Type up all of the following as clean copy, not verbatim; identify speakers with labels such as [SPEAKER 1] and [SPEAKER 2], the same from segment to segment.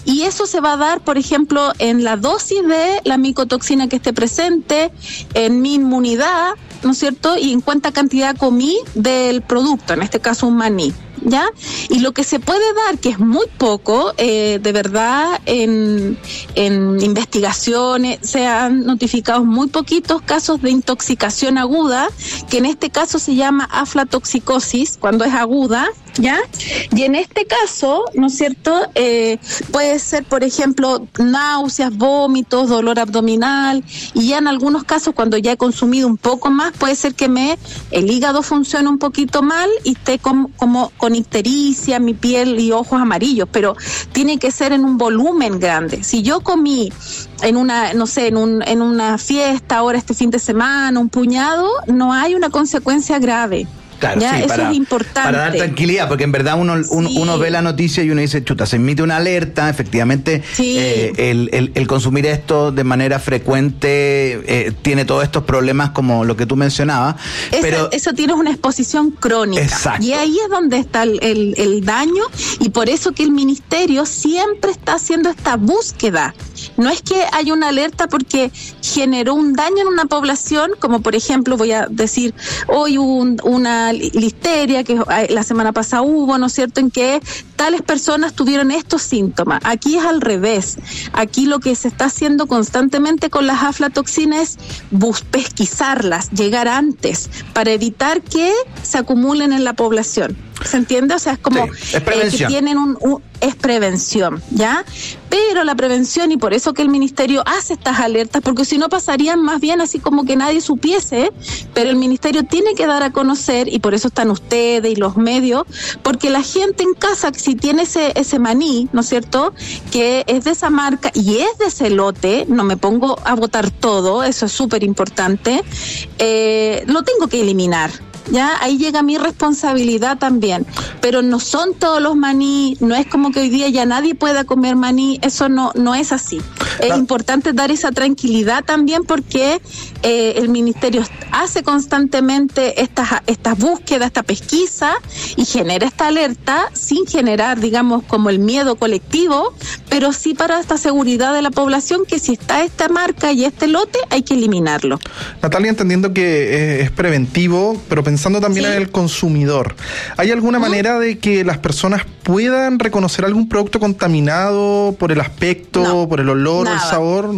[SPEAKER 1] Y eso se va a dar, por ejemplo, en la dosis de la micotoxina que esté presente, en mi inmunidad, ¿no es cierto? Y en cuánta cantidad comí del producto, en este caso un maní, ¿ya? Y lo que se puede dar, que es muy poco, de verdad, en investigaciones se han notificado muy poquitos casos de intoxicación aguda, que en este caso se llama aflatoxicosis, cuando es aguda, ¿ya? Y en este caso, ¿no es cierto?, puede ser, por ejemplo, náuseas, vómitos, dolor abdominal, y ya en algunos casos, cuando ya he consumido un poco más, puede ser que el hígado funcione un poquito mal y esté como con ictericia, mi piel y ojos amarillos, pero tiene que ser en un volumen grande. Si yo comí en una, no sé, en una fiesta ahora este fin de semana, un puñado, no hay una consecuencia grave.
[SPEAKER 2] Claro,
[SPEAKER 1] ya,
[SPEAKER 2] sí,
[SPEAKER 1] eso es importante.
[SPEAKER 2] Para dar tranquilidad, porque en verdad uno ve la noticia y uno dice, chuta, se emite una alerta, efectivamente,
[SPEAKER 1] sí.
[SPEAKER 2] El consumir esto de manera frecuente tiene todos estos problemas como lo que tú mencionabas. Pero
[SPEAKER 1] eso tiene una exposición crónica.
[SPEAKER 2] Exacto.
[SPEAKER 1] Y ahí es donde está el daño, y por eso que el ministerio siempre está haciendo esta búsqueda. No es que haya una alerta porque generó un daño en una población, como por ejemplo, voy a decir, hoy hubo una listeria que la semana pasada hubo, ¿no es cierto?, en que tales personas tuvieron estos síntomas. Aquí es al revés. Aquí lo que se está haciendo constantemente con las aflatoxinas es pesquisarlas, llegar antes, para evitar que se acumulen en la población. ¿Se entiende? O sea, es como
[SPEAKER 2] sí, es prevención.
[SPEAKER 1] Que tienen es prevención, ¿ya? Pero la prevención, y por eso que el ministerio hace estas alertas, porque si no pasarían más bien así como que nadie supiese, pero el ministerio tiene que dar a conocer, y por eso están ustedes y los medios, porque la gente en casa, si tiene ese maní, ¿no es cierto?, que es de esa marca y es de ese lote, no me pongo a botar todo, eso es súper importante, lo tengo que eliminar. Ya, ahí llega mi responsabilidad también, pero no son todos los maní, no es como que hoy día ya nadie pueda comer maní, eso no es así. Es importante dar esa tranquilidad también, porque el ministerio hace constantemente estas búsquedas, esta pesquisa, y genera esta alerta sin generar, digamos, como el miedo colectivo, pero sí para esta seguridad de la población, que si está esta marca y este lote, hay que eliminarlo.
[SPEAKER 3] Natalia, entendiendo que es preventivo, pero pensando también en el consumidor, ¿hay alguna manera de que las personas puedan reconocer algún producto contaminado por el aspecto, por el olor,
[SPEAKER 1] nada,
[SPEAKER 3] o el sabor?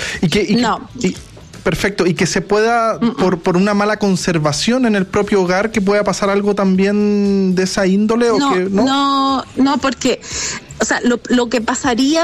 [SPEAKER 3] Perfecto, y que se pueda, por una mala conservación en el propio hogar, que pueda pasar algo también de esa índole,
[SPEAKER 1] no, porque, o sea, lo que pasaría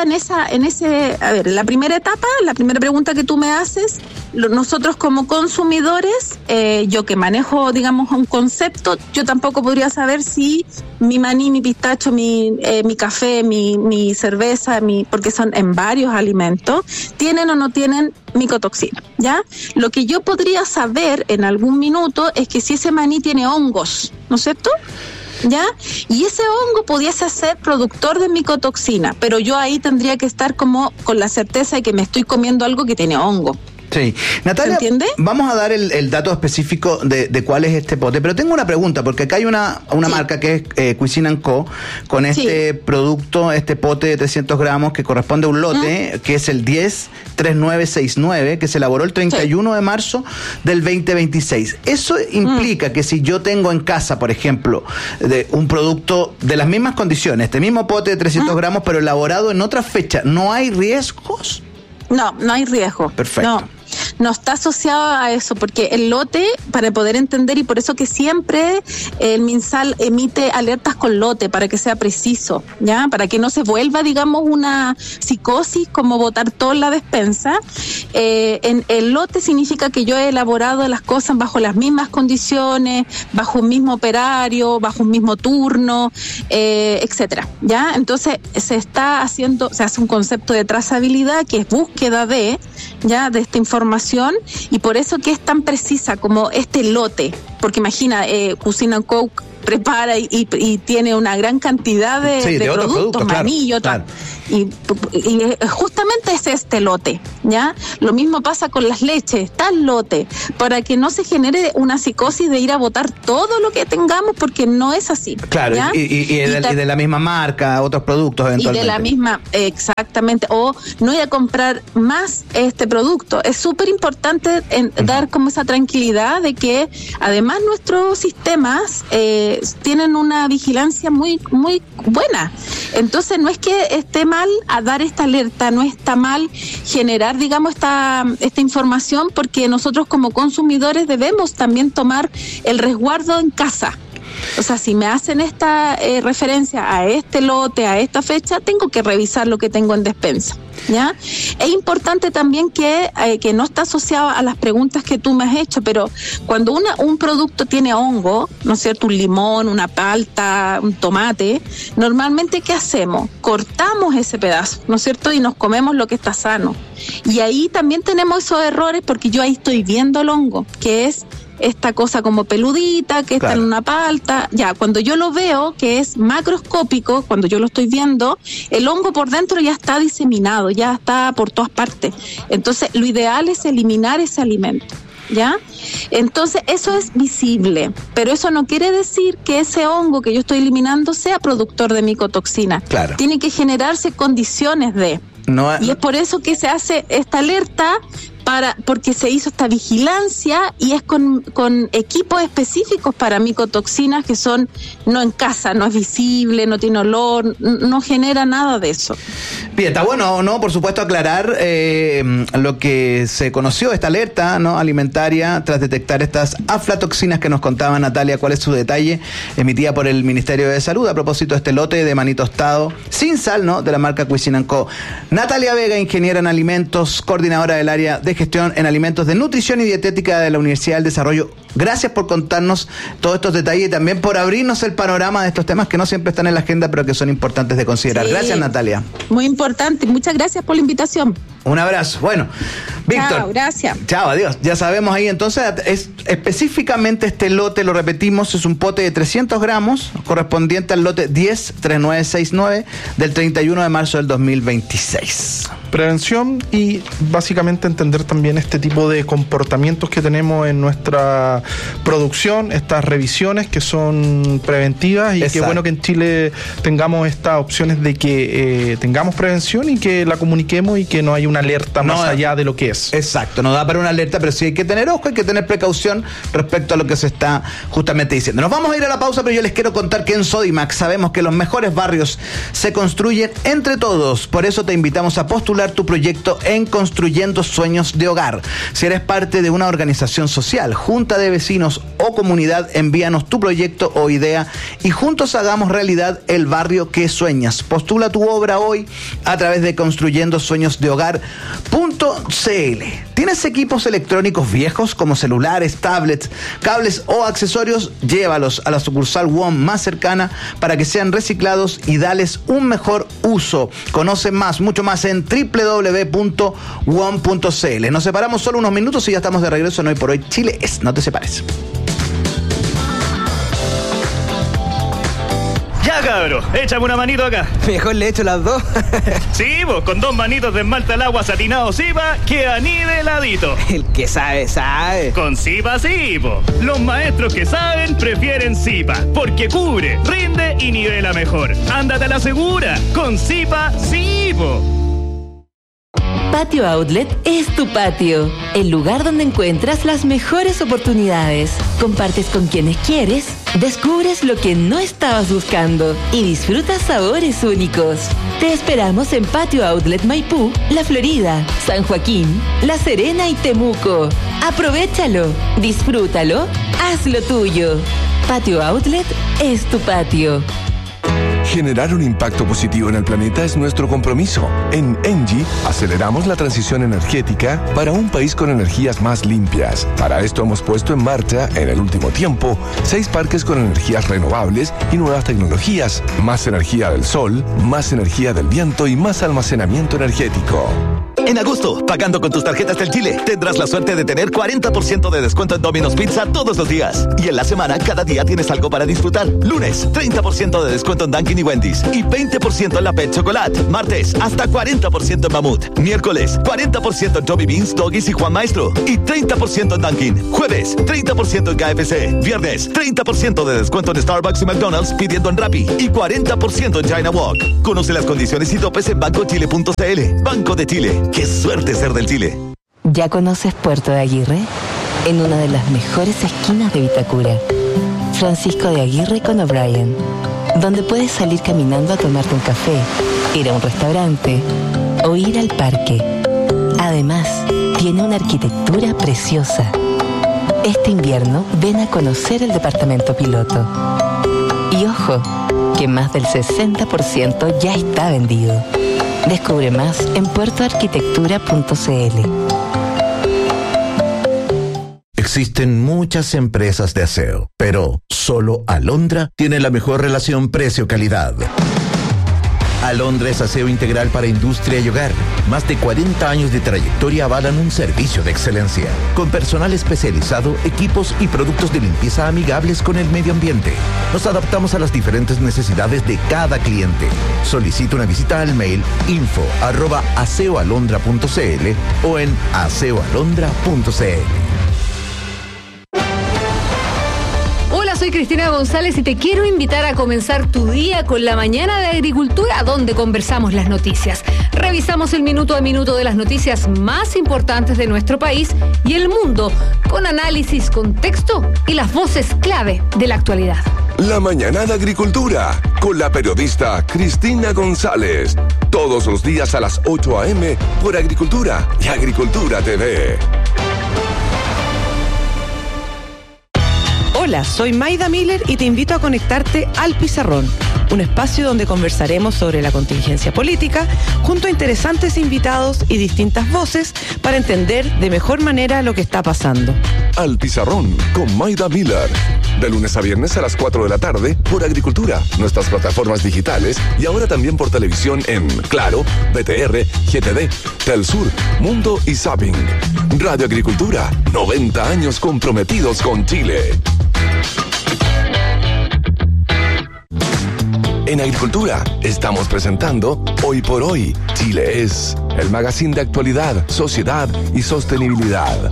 [SPEAKER 1] la primera etapa, la primera pregunta que tú me haces, nosotros como consumidores, yo que manejo, digamos, un concepto, yo tampoco podría saber si mi maní, mi pistacho, mi café, mi cerveza, porque son en varios alimentos, tienen o no tienen micotoxina, ¿ya? Lo que yo podría saber en algún minuto es que si ese maní tiene hongos, ¿no es cierto?, ¿ya? Y ese hongo pudiese ser productor de micotoxina, pero yo ahí tendría que estar como con la certeza de que me estoy comiendo algo que tiene hongo.
[SPEAKER 2] Sí. Natalia,
[SPEAKER 1] ¿entiende?
[SPEAKER 2] Vamos a dar el dato específico de cuál es este pote, pero tengo una pregunta, porque acá hay una marca que es Cuisine & Co, con este producto, este pote de 300 gramos que corresponde a un lote, que es el 103969, que se elaboró el 31 de marzo del 2026. Eso implica que si yo tengo en casa, por ejemplo, un producto de las mismas condiciones, este mismo pote de 300 gramos, pero elaborado en otra fecha, ¿no hay riesgos?
[SPEAKER 1] No hay riesgo.
[SPEAKER 2] Perfecto.
[SPEAKER 1] No está asociado a eso, porque el lote, para poder entender, y por eso que siempre el MinSal emite alertas con lote, para que sea preciso, ¿ya? Para que no se vuelva, digamos, una psicosis como botar todo en la despensa. En el lote significa que yo he elaborado las cosas bajo las mismas condiciones, bajo un mismo operario, bajo un mismo turno, etcétera, ¿ya? Entonces se hace un concepto de trazabilidad, que es búsqueda de esta información, y por eso que es tan precisa como este lote, porque imagina, Cuisine & Co prepara y tiene una gran cantidad de productos, maní y otras. Y justamente es este lote, ¿ya? Lo mismo pasa con las leches, tal lote, para que no se genere una psicosis de ir a botar todo lo que tengamos, porque no es así.
[SPEAKER 2] Claro, y de la misma marca, otros productos eventualmente.
[SPEAKER 1] Y de la misma, exactamente, o no ir a comprar más este producto. Es súper importante dar como esa tranquilidad de que además nuestros sistemas tienen una vigilancia muy, muy buena. Entonces no es que esté mal a dar esta alerta, no está mal generar, digamos, esta información, porque nosotros como consumidores debemos también tomar el resguardo en casa. O sea, si me hacen esta referencia a este lote, a esta fecha, tengo que revisar lo que tengo en despensa, ¿ya? Es importante también que no está asociado a las preguntas que tú me has hecho, pero cuando un producto tiene hongo, ¿no es cierto?, un limón, una palta, un tomate, normalmente ¿qué hacemos? Cortamos ese pedazo, ¿no es cierto?, y nos comemos lo que está sano. Y ahí también tenemos esos errores, porque yo ahí estoy viendo el hongo, que es esta cosa como peludita, que está en una palta. Ya, cuando yo lo veo, que es macroscópico, cuando yo lo estoy viendo, el hongo por dentro ya está diseminado, ya está por todas partes. Entonces, lo ideal es eliminar ese alimento, ¿ya? Entonces, eso es visible, pero eso no quiere decir que ese hongo que yo estoy eliminando sea productor de micotoxina. Claro. Tiene que generarse condiciones de... Y es por eso que se hace esta alerta, porque se hizo esta vigilancia, y es con equipos específicos para micotoxinas que son no en casa, no es visible, no tiene olor, no genera nada de eso.
[SPEAKER 2] Bien, está bueno, ¿no? Por supuesto, aclarar lo que se conoció, esta alerta, ¿no?, alimentaria, tras detectar estas aflatoxinas que nos contaba Natalia. ¿Cuál es su detalle? Emitida por el Ministerio de Salud a propósito de este lote de maní tostado sin sal, ¿no?, de la marca Cuisine & Co. Natalia Vega, ingeniera en alimentos, coordinadora del área de gestión en alimentos de nutrición y dietética de la Universidad del Desarrollo. Gracias por contarnos todos estos detalles y también por abrirnos el panorama de estos temas que no siempre están en la agenda, pero que son importantes de considerar. Sí. Gracias, Natalia.
[SPEAKER 1] Muy importante. Muchas gracias por la invitación.
[SPEAKER 2] Un abrazo. Bueno, Víctor.
[SPEAKER 1] Chao, gracias.
[SPEAKER 2] Chao, adiós. Ya sabemos ahí, entonces, es específicamente este lote, lo repetimos, es un pote de 300 gramos, correspondiente al lote 103969 del 31 de marzo del 2026.
[SPEAKER 3] Prevención y básicamente entender también este tipo de comportamientos que tenemos en nuestra producción, estas revisiones que son preventivas, y qué bueno que en Chile tengamos estas opciones de que tengamos prevención y que la comuniquemos y que no haya una alerta más allá de lo que es.
[SPEAKER 2] Exacto, no da para una alerta, pero sí hay que tener ojo, hay que tener precaución respecto a lo que se está justamente diciendo. Nos vamos a ir a la pausa, pero yo les quiero contar que en Sodimac sabemos que los mejores barrios se construyen entre todos. Por eso te invitamos a postular tu proyecto en Construyendo Sueños de Hogar. Si eres parte de una organización social, junta de vecinos o comunidad, envíanos tu proyecto o idea y juntos hagamos realidad el barrio que sueñas. Postula tu obra hoy a través de construyendosueñosdehogar.cl. ¿Tienes equipos electrónicos viejos como celulares, tablets, cables o accesorios? Llévalos a la sucursal WOM más cercana para que sean reciclados y dales un mejor uso. Conoce más, mucho más en www.wom.cl. Nos separamos solo unos minutos y ya estamos de regreso en Hoy por Hoy Chile es. No te separes.
[SPEAKER 4] Ya, cabro, échame una manito acá.
[SPEAKER 5] Mejor le echo las dos.
[SPEAKER 4] Sí, pues con 2 manitos de esmalta al agua satinado Sipa, queda niveladito.
[SPEAKER 5] El que sabe, sabe.
[SPEAKER 4] Con Sipa sí, po. Los maestros que saben prefieren Sipa, porque cubre, rinde y nivela mejor. Ándate a la segura, con Sipa sí, po.
[SPEAKER 6] Patio Outlet es tu patio, el lugar donde encuentras las mejores oportunidades. Compartes con quienes quieres, descubres lo que no estabas buscando y disfrutas sabores únicos. Te esperamos en Patio Outlet Maipú, La Florida, San Joaquín, La Serena y Temuco. Aprovéchalo, disfrútalo, hazlo tuyo. Patio Outlet es tu patio.
[SPEAKER 7] Generar un impacto positivo en el planeta es nuestro compromiso. En ENGIE aceleramos la transición energética para un país con energías más limpias. Para esto hemos puesto en marcha, en el último tiempo, 6 parques con energías renovables y nuevas tecnologías. Más energía del sol, más energía del viento y más almacenamiento energético.
[SPEAKER 8] En agosto, pagando con tus tarjetas del Chile, tendrás la suerte de tener 40% de descuento en Domino's Pizza todos los días. Y en la semana, cada día tienes algo para disfrutar. Lunes, 30% de descuento en Dunkin' y Wendy's. Y 20% en la Pet Chocolate. Martes, hasta 40% en Mamut. Miércoles, 40% en Joby Beans, Doggies y Juan Maestro. Y 30% en Dunkin'. Jueves, 30% en KFC. Viernes, 30% de descuento en Starbucks y McDonald's pidiendo en Rappi. Y 40% en China Walk. Conoce las condiciones y topes en bancochile.cl. Banco de Chile. ¡Qué suerte ser del Chile!
[SPEAKER 6] ¿Ya conoces Puerto de Aguirre? En una de las mejores esquinas de Vitacura. Francisco de Aguirre con O'Brien. Donde puedes salir caminando a tomarte un café, ir a un restaurante o ir al parque. Además, tiene una arquitectura preciosa. Este invierno, ven a conocer el departamento piloto. Y ojo, que más del 60% ya está vendido. Descubre más en puertoarquitectura.cl.
[SPEAKER 9] Existen muchas empresas de aseo, pero solo Alondra tiene la mejor relación precio-calidad. Alondra es aseo integral para industria y hogar. Más de 40 años de trayectoria avalan un servicio de excelencia, con personal especializado, equipos y productos de limpieza amigables con el medio ambiente. Nos adaptamos a las diferentes necesidades de cada cliente. Solicita una visita al mail info@aseoalondra.cl o en aseoalondra.cl.
[SPEAKER 10] Soy Cristina González y te quiero invitar a comenzar tu día con la mañana de agricultura, donde conversamos las noticias. Revisamos el minuto a minuto de las noticias más importantes de nuestro país y el mundo, con análisis, contexto y las voces clave de la actualidad.
[SPEAKER 7] La mañana de agricultura, con la periodista Cristina González. Todos los días a las 8 a.m. por Agricultura y Agricultura TV.
[SPEAKER 11] Hola, soy Maida Miller y te invito a conectarte al Pizarrón, un espacio donde conversaremos sobre la contingencia política junto a interesantes invitados y distintas voces para entender de mejor manera lo que está pasando.
[SPEAKER 7] Al Pizarrón con Maida Miller, de lunes a viernes a las 4 de la tarde por Agricultura, nuestras plataformas digitales y ahora también por televisión en Claro, BTR, GTD, Telsur, Mundo y Zapping. Radio Agricultura, 90 años comprometidos con Chile. En Agricultura estamos presentando Hoy por Hoy, Chile es, el magazine de actualidad, sociedad y sostenibilidad.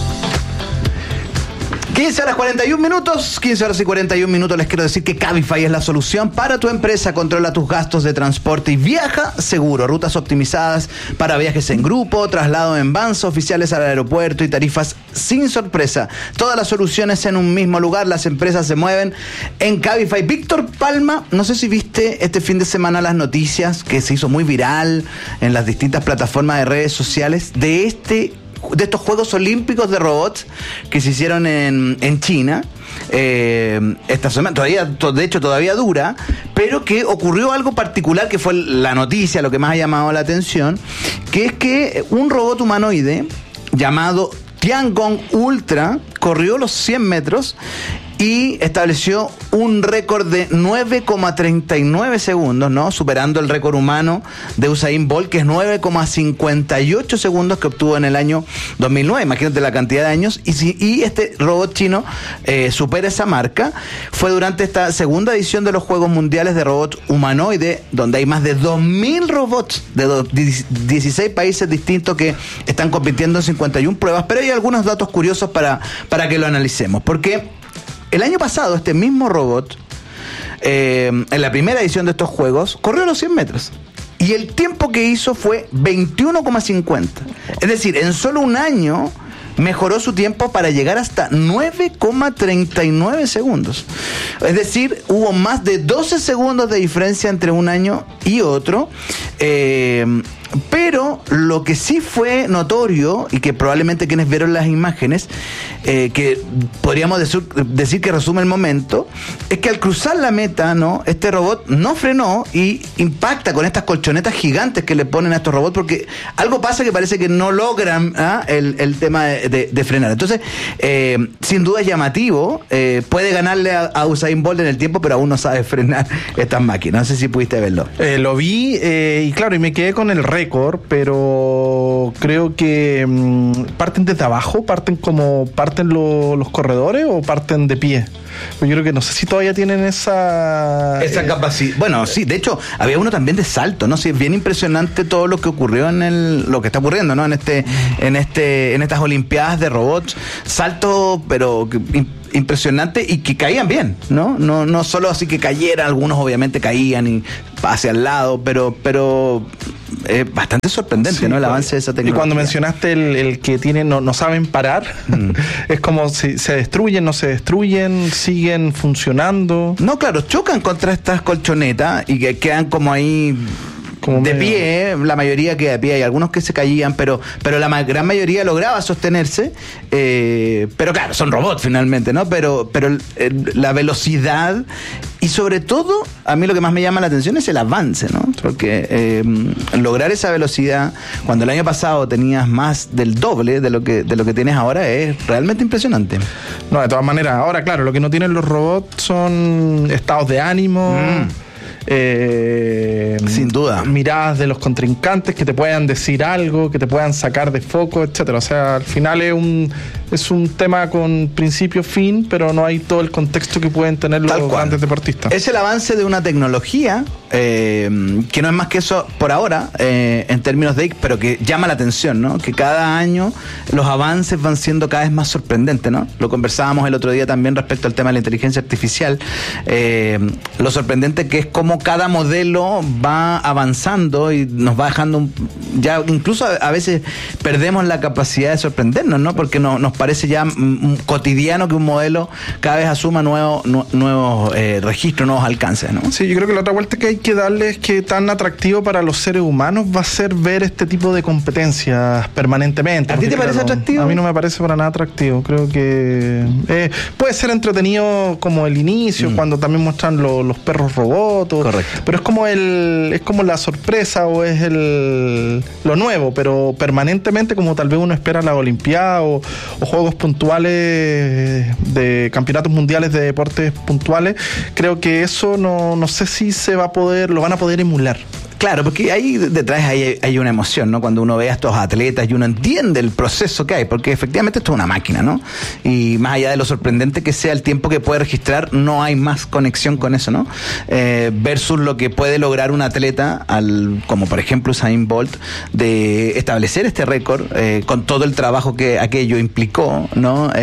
[SPEAKER 2] 15 horas 41 minutos, 15 horas y 41 minutos. Les quiero decir que Cabify es la solución para tu empresa. Controla tus gastos de transporte y viaja seguro. Rutas optimizadas para viajes en grupo, traslado en vans oficiales al aeropuerto y tarifas sin sorpresa. Todas las soluciones en un mismo lugar. Las empresas se mueven en Cabify. Víctor Palma, no sé si viste este fin de semana las noticias que se hizo muy viral en las distintas plataformas de redes sociales de estos Juegos Olímpicos de robots que se hicieron en China esta semana, de hecho todavía dura, pero que ocurrió algo particular que fue la noticia, lo que más ha llamado la atención, que es que un robot humanoide llamado Tiangong Ultra corrió los 100 metros y estableció un récord de 9,39 segundos, ¿no? Superando el récord humano de Usain Bolt, que es 9,58 segundos que obtuvo en el año 2009. Imagínate la cantidad de años. Y este robot chino supera esa marca. Fue durante esta segunda edición de los Juegos Mundiales de Robots Humanoide, donde hay más de 2.000 robots de 16 países distintos que están compitiendo en 51 pruebas. Pero hay algunos datos curiosos para que lo analicemos. Porque el año pasado, este mismo robot, en la primera edición de estos juegos, corrió los 100 metros. Y el tiempo que hizo fue 21,50. Es decir, en solo un año mejoró su tiempo para llegar hasta 9,39 segundos. Es decir, hubo más de 12 segundos de diferencia entre un año y otro. Pero lo que sí fue notorio, y que probablemente quienes vieron las imágenes, que podríamos decir que resume el momento, es que al cruzar la meta, ¿no?, este robot no frenó y impacta con estas colchonetas gigantes que le ponen a estos robots, porque algo pasa que parece que no logran el tema de frenar. Entonces, sin duda es llamativo, puede ganarle a Usain Bolt en el tiempo, pero aún no sabe frenar estas máquinas. No sé si pudiste verlo.
[SPEAKER 3] Lo vi, y claro, y me quedé con el récord récord, pero creo que parten desde abajo, parten los corredores o parten de pie. Pues yo creo que no sé si todavía tienen esa
[SPEAKER 2] capacidad. Bueno, sí, de hecho, había uno también de salto, ¿no? Sí, es bien impresionante todo lo que ocurrió lo que está ocurriendo, ¿no? En estas Olimpiadas de robots, salto, pero impresionante, y que caían bien, ¿no? No solo así que cayeran, algunos obviamente caían y hacia el lado, pero es bastante sorprendente, sí, ¿no? El avance de esa tecnología.
[SPEAKER 3] Y cuando mencionaste el que tienen, no saben parar, es como si se destruyen, no se destruyen, siguen funcionando.
[SPEAKER 2] No, claro, chocan contra estas colchonetas y que quedan como ahí de pie, la mayoría queda de pie, hay algunos que se caían, pero la gran mayoría lograba sostenerse, pero claro, son robots finalmente, ¿no? Pero la velocidad y sobre todo, a mí lo que más me llama la atención es el avance, ¿no? Porque lograr esa velocidad, cuando el año pasado tenías más del doble de lo que tienes ahora, es realmente impresionante.
[SPEAKER 3] No, de todas maneras, ahora claro, lo que no tienen los robots son estados de ánimo,
[SPEAKER 2] sin duda,
[SPEAKER 3] miradas de los contrincantes que te puedan decir algo, que te puedan sacar de foco, etcétera. O sea, al final es un tema con principio fin, pero no hay todo el contexto que pueden tener los grandes deportistas.
[SPEAKER 2] Es el avance de una tecnología que no es más que eso por ahora, en términos de, pero que llama la atención, ¿no? Que cada año los avances van siendo cada vez más sorprendentes, ¿no? Lo conversábamos el otro día también respecto al tema de la inteligencia artificial, lo sorprendente que es cómo cada modelo va avanzando y nos va dejando ya incluso a veces perdemos la capacidad de sorprendernos, ¿no? Porque nos parece ya cotidiano que un modelo cada vez asuma nuevos registros, nuevos alcances, ¿no?
[SPEAKER 3] Sí, yo creo que la otra vuelta que hay que darle es que tan atractivo para los seres humanos va a ser ver este tipo de competencias permanentemente.
[SPEAKER 2] ¿A ti te parece atractivo?
[SPEAKER 3] A mí no me parece para nada atractivo. Creo que puede ser entretenido como el inicio, cuando también muestran los perros robots.
[SPEAKER 2] Correcto.
[SPEAKER 3] Pero es como la sorpresa o es lo nuevo, pero permanentemente, como tal vez uno espera las Olimpiadas o juegos puntuales de campeonatos mundiales de deportes puntuales, creo que eso no sé si lo van a poder emular.
[SPEAKER 2] Claro, porque ahí detrás hay una emoción, ¿no? Cuando uno ve a estos atletas y uno entiende el proceso que hay, porque efectivamente esto es una máquina, ¿no? Y más allá de lo sorprendente que sea el tiempo que puede registrar, no hay más conexión con eso, ¿no? Versus lo que puede lograr un atleta, como por ejemplo Usain Bolt, de establecer este récord con todo el trabajo que aquello implicó, ¿no?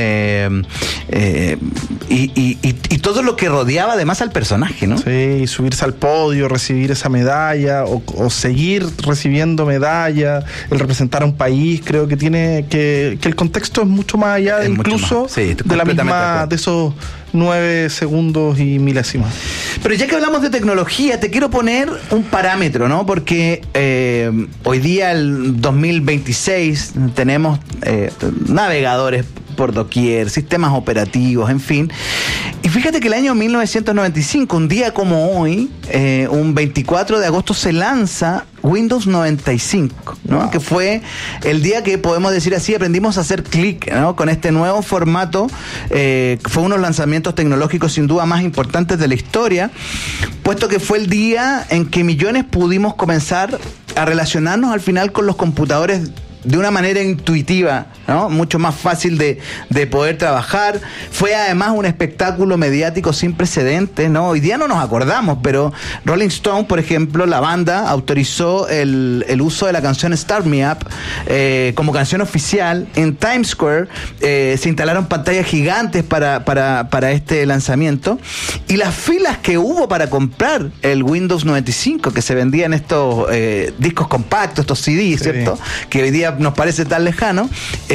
[SPEAKER 2] Y todo lo que rodeaba además al personaje, ¿no?
[SPEAKER 3] Sí, subirse al podio, recibir esa medalla, o seguir recibiendo medalla, el representar a un país, creo que tiene que el contexto es mucho más allá de incluso de la misma de esos 9 segundos y milésimas.
[SPEAKER 2] Pero ya que hablamos de tecnología, te quiero poner un parámetro, ¿no? Porque hoy día, el 2026, tenemos navegadores por doquier, sistemas operativos, en fin. Y fíjate que el año 1995, un día como hoy, un 24 de agosto, se lanza Windows 95, ¿no? Wow. Que fue el día que, podemos decir así, aprendimos a hacer clic, ¿no? Con este nuevo formato. Fue uno de los lanzamientos tecnológicos sin duda más importantes de la historia, puesto que fue el día en que millones pudimos comenzar a relacionarnos al final con los computadores de una manera intuitiva, ¿no? Mucho más fácil de poder trabajar. Fue además un espectáculo mediático sin precedentes, ¿no? Hoy día no nos acordamos, pero Rolling Stone, por ejemplo, la banda autorizó el uso de la canción Start Me Up como canción oficial. En Times Square se instalaron pantallas gigantes para este lanzamiento, y las filas que hubo para comprar el Windows 95 que se vendía en estos discos compactos, estos CDs, ¿cierto? Que hoy día nos parece tan lejano.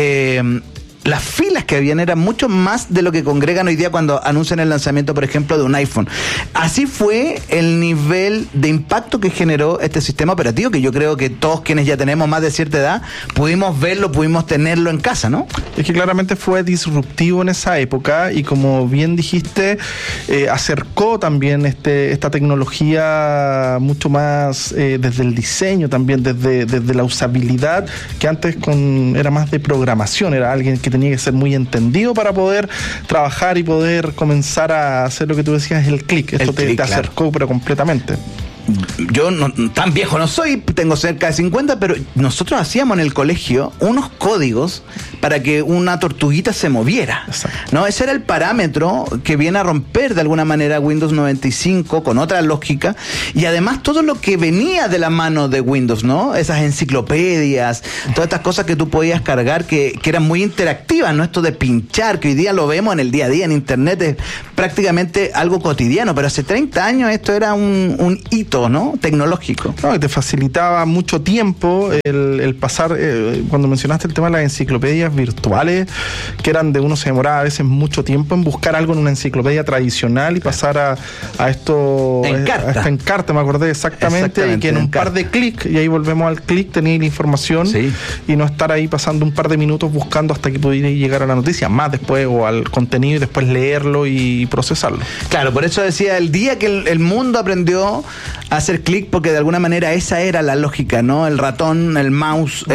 [SPEAKER 2] Las filas que habían eran mucho más de lo que congregan hoy día cuando anuncian el lanzamiento, por ejemplo, de un iPhone. Así fue el nivel de impacto que generó este sistema operativo, que yo creo que todos quienes ya tenemos más de cierta edad pudimos verlo, pudimos tenerlo en casa, ¿no?
[SPEAKER 3] Es que claramente fue disruptivo en esa época, y como bien dijiste, acercó también esta tecnología mucho más desde el diseño, también desde la usabilidad, que antes era más de programación, era alguien que tenía que ser muy entendido para poder trabajar y poder comenzar a hacer lo que tú decías, el clic. Esto te acercó, pero completamente.
[SPEAKER 2] yo no, tan viejo no soy, tengo cerca de 50, pero nosotros hacíamos en el colegio unos códigos para que una tortuguita se moviera. Exacto. ¿No? Ese era el parámetro que viene a romper de alguna manera Windows 95 con otra lógica, y además todo lo que venía de la mano de Windows, ¿no? Esas enciclopedias, todas estas cosas que tú podías cargar que eran muy interactivas, ¿no? Esto de pinchar, que hoy día lo vemos en el día a día en internet, es prácticamente algo cotidiano, pero hace 30 años esto era un hito, ¿no? Tecnológico.
[SPEAKER 3] No, te facilitaba mucho tiempo el pasar, cuando mencionaste el tema de las enciclopedias virtuales, que eran de uno se demoraba a veces mucho tiempo en buscar algo en una enciclopedia tradicional y pasar a esto en carta, me acordé exactamente, y que en un par de clics, y ahí volvemos al clic, tenía la información, sí, y no estar ahí pasando un par de minutos buscando hasta que pudiera llegar a la noticia, más después, o al contenido, y después leerlo y procesarlo.
[SPEAKER 2] Claro, por eso decía, el día que el mundo aprendió a hacer clic, porque de alguna manera esa era la lógica, ¿no? El ratón, el mouse,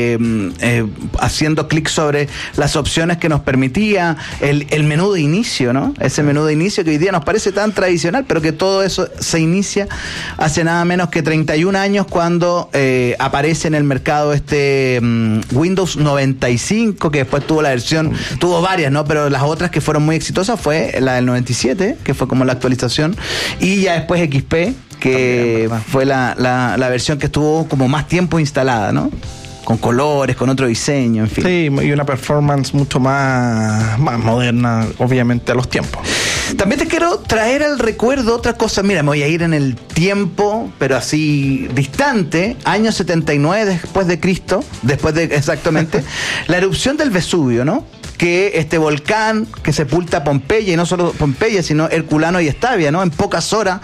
[SPEAKER 2] haciendo clic sobre las opciones que nos permitía, el menú de inicio, ¿no? Ese menú de inicio que hoy día nos parece tan tradicional, pero que todo eso se inicia hace nada menos que 31 años cuando aparece en el mercado Windows 95, que después tuvo la versión, tuvo varias, ¿no? Pero las otras que fueron muy exitosas fue la del 97, que fue como la actualización, y ya después XP, que también, fue la versión que estuvo como más tiempo instalada, ¿no? Con colores, con otro diseño, en fin.
[SPEAKER 3] Sí, y una performance mucho más moderna, obviamente, a los tiempos.
[SPEAKER 2] También te quiero traer al recuerdo otra cosa. Mira, me voy a ir en el tiempo, pero así distante, año 79 después de Cristo, exactamente, la erupción del Vesubio, ¿no? Que este volcán que sepulta Pompeya, y no solo Pompeya, sino Herculano y Estavia, ¿no? En pocas horas,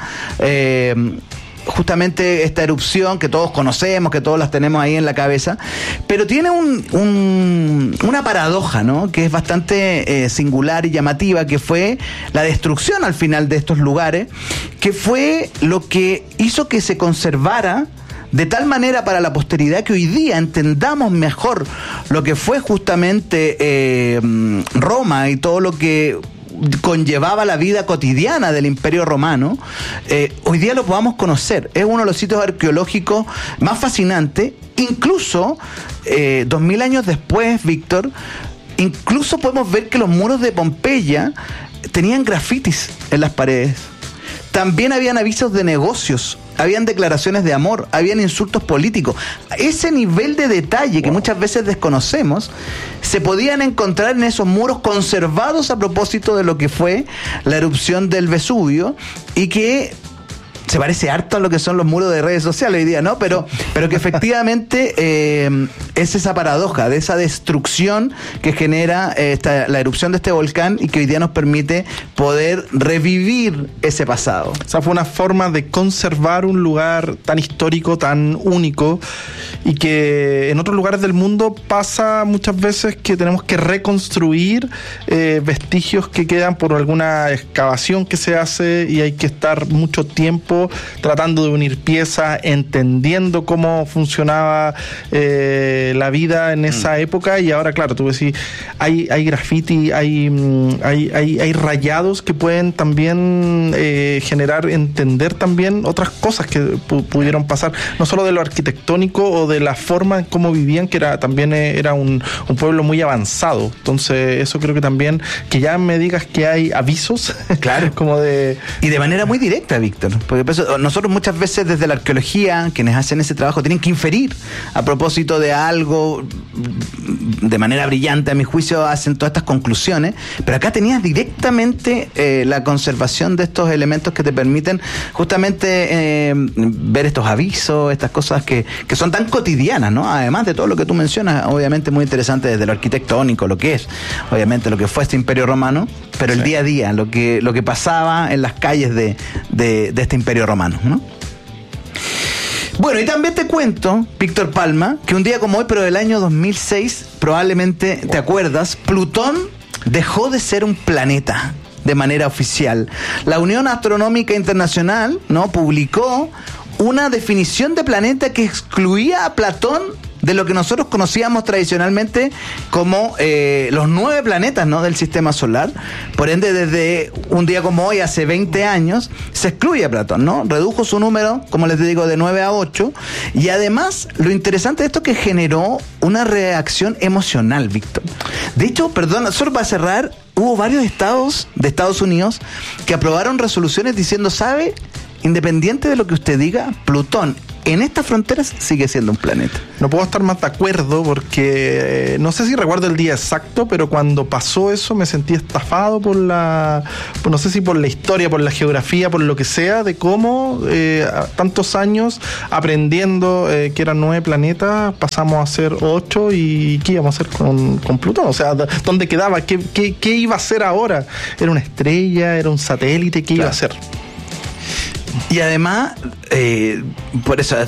[SPEAKER 2] justamente esta erupción que todos conocemos, que todos las tenemos ahí en la cabeza, pero tiene una paradoja, ¿no? Que es bastante singular y llamativa, que fue la destrucción al final de estos lugares, que fue lo que hizo que se conservara de tal manera para la posteridad que hoy día entendamos mejor lo que fue justamente Roma y todo lo que conllevaba la vida cotidiana del Imperio Romano. Hoy día lo podamos conocer. Es uno de los sitios arqueológicos más fascinantes. Incluso 2000 años después, Víctor, incluso podemos ver que los muros de Pompeya tenían grafitis en las paredes. También habían avisos de negocios, habían declaraciones de amor, habían insultos políticos. Ese nivel de detalle que muchas veces desconocemos se podían encontrar en esos muros conservados a propósito de lo que fue la erupción del Vesubio, y que se parece harto a lo que son los muros de redes sociales hoy día, ¿no? Pero que efectivamente es esa paradoja de esa destrucción que genera la erupción de este volcán, y que hoy día nos permite poder revivir ese pasado.
[SPEAKER 3] O sea, fue una forma de conservar un lugar tan histórico, tan único, y que en otros lugares del mundo pasa muchas veces que tenemos que reconstruir vestigios que quedan por alguna excavación que se hace, y hay que estar mucho tiempo tratando de unir piezas, entendiendo cómo funcionaba la vida en esa época. Y ahora, claro, tú decís, hay graffiti, hay rayados que pueden también generar, entender también otras cosas que pudieron pasar, no solo de lo arquitectónico o de la forma en cómo vivían, que también era un pueblo muy avanzado. Entonces, eso creo que también, que ya me digas que hay avisos,
[SPEAKER 2] claro,
[SPEAKER 3] como
[SPEAKER 2] y de manera muy directa, Víctor, porque nosotros muchas veces desde la arqueología, quienes hacen ese trabajo, tienen que inferir a propósito de algo de manera brillante, a mi juicio hacen todas estas conclusiones, pero acá tenías directamente la conservación de estos elementos que te permiten justamente ver estos avisos, estas cosas que son tan cotidianas, ¿no? Además de todo lo que tú mencionas, obviamente muy interesante desde lo arquitectónico, lo que es, obviamente, lo que fue este Imperio Romano, pero el día a día, lo que pasaba en las calles de este Imperio Romano, ¿no? Bueno, y también te cuento, Víctor Palma, que un día como hoy, pero del año 2006, probablemente te acuerdas, Plutón dejó de ser un planeta de manera oficial. La Unión Astronómica Internacional, ¿no?, publicó una definición de planeta que excluía a Plutón de lo que nosotros conocíamos tradicionalmente como los 9 planetas, ¿no?, del sistema solar. Por ende, desde un día como hoy, hace 20 años, se excluye a Plutón, ¿no? Redujo su número, como les digo, de 9 a 8. Y además, lo interesante de esto es que generó una reacción emocional, Víctor. De hecho, perdón, solo para cerrar, hubo varios estados de Estados Unidos que aprobaron resoluciones diciendo, ¿sabe? Independiente de lo que usted diga, Plutón en estas fronteras sigue siendo un planeta.
[SPEAKER 3] No puedo estar más de acuerdo porque no sé si recuerdo el día exacto, pero cuando pasó eso me sentí estafado por no sé si por la historia, por la geografía, por lo que sea, de cómo tantos años aprendiendo que eran 9 planetas, pasamos a ser 8 y ¿qué íbamos a hacer con Plutón? O sea, ¿dónde quedaba? ¿Qué iba a ser ahora? ¿Era una estrella? ¿Era un satélite? ¿Qué iba a ser?
[SPEAKER 2] Y además, por eso,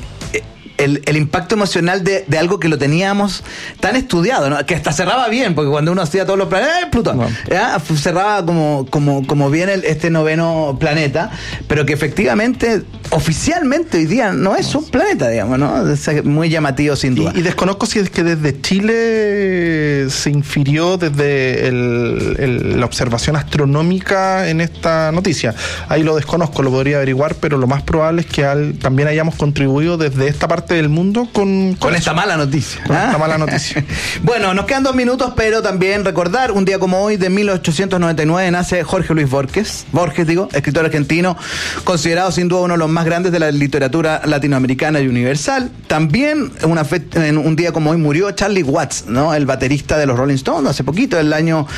[SPEAKER 2] el impacto emocional de algo que lo teníamos tan estudiado, ¿no? Que hasta cerraba bien, porque cuando uno hacía todos los planetas, Plutón, no. Cerraba como bien este 9º planeta, pero que efectivamente, oficialmente hoy día no es un planeta, digamos, ¿no? Es muy llamativo sin duda.
[SPEAKER 3] Y desconozco si es que desde Chile se infirió desde la observación astronómica en esta noticia. Ahí lo desconozco, lo podría averiguar, pero lo más probable es que también hayamos contribuido desde esta parte del mundo con
[SPEAKER 2] esta mala noticia.
[SPEAKER 3] Con esta mala noticia.
[SPEAKER 2] Bueno, nos quedan 2 minutos, pero también recordar, un día como hoy, de 1899, nace Jorge Luis Borges, escritor argentino, considerado sin duda uno de los más grandes de la literatura latinoamericana y universal. También en un día como hoy murió Charlie Watts, ¿no?, el baterista de los Rolling Stones, hace poquito, el año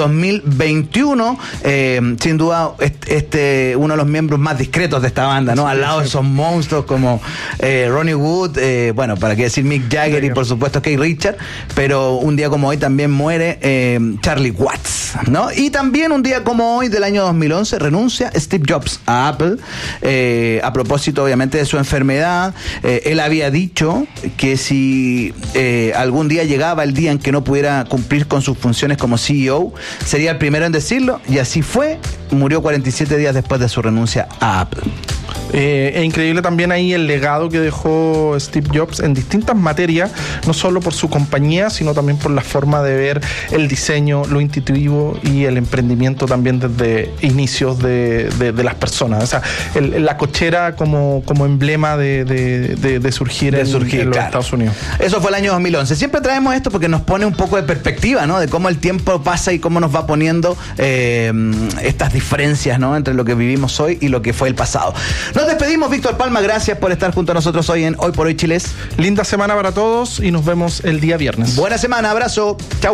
[SPEAKER 2] 2021. Sin duda, uno de los miembros más discretos de esta banda, ¿no? Al lado de esos monstruos como Ronnie Wood, bueno, para qué decir Mick Jagger y por supuesto Keith Richards, pero un día como hoy también muere Charlie Watts, ¿no? Y también un día como hoy del año 2011 renuncia Steve Jobs a Apple, a propósito obviamente de su enfermedad. Él había dicho que si algún día llegaba el día en que no pudiera cumplir con sus funciones como CEO, sería el primero en decirlo, y así fue. Murió 47 días después de su renuncia a Apple.
[SPEAKER 3] Es increíble también ahí el legado que dejó Steve Jobs en distintas materias, no solo por su compañía, sino también por la forma de ver el diseño, lo intuitivo y el emprendimiento también desde inicios de las personas. O sea, la cochera como emblema de surgir en los Estados Unidos.
[SPEAKER 2] Eso fue el año 2011. Siempre traemos esto porque nos pone un poco de perspectiva, ¿no?, de cómo el tiempo pasa y cómo nos va poniendo estas diferencias, ¿no?, entre lo que vivimos hoy y lo que fue el pasado. Nos despedimos, Víctor Palma, gracias por estar junto a nosotros hoy en Hoy por Hoy Chiles.
[SPEAKER 3] Linda semana para todos y nos vemos el día viernes.
[SPEAKER 2] Buena semana, abrazo, chau.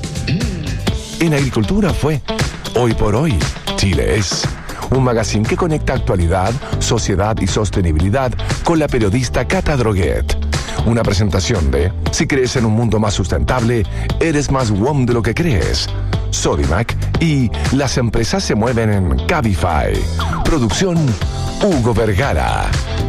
[SPEAKER 7] En Agricultura fue Hoy por Hoy Chile es un magazine que conecta actualidad, sociedad y sostenibilidad con la periodista Cata Droguet. Una presentación de Si crees en un mundo más sustentable, eres más WOM de lo que crees. Sodimac y Las empresas se mueven en Cabify. Producción Hugo Vergara.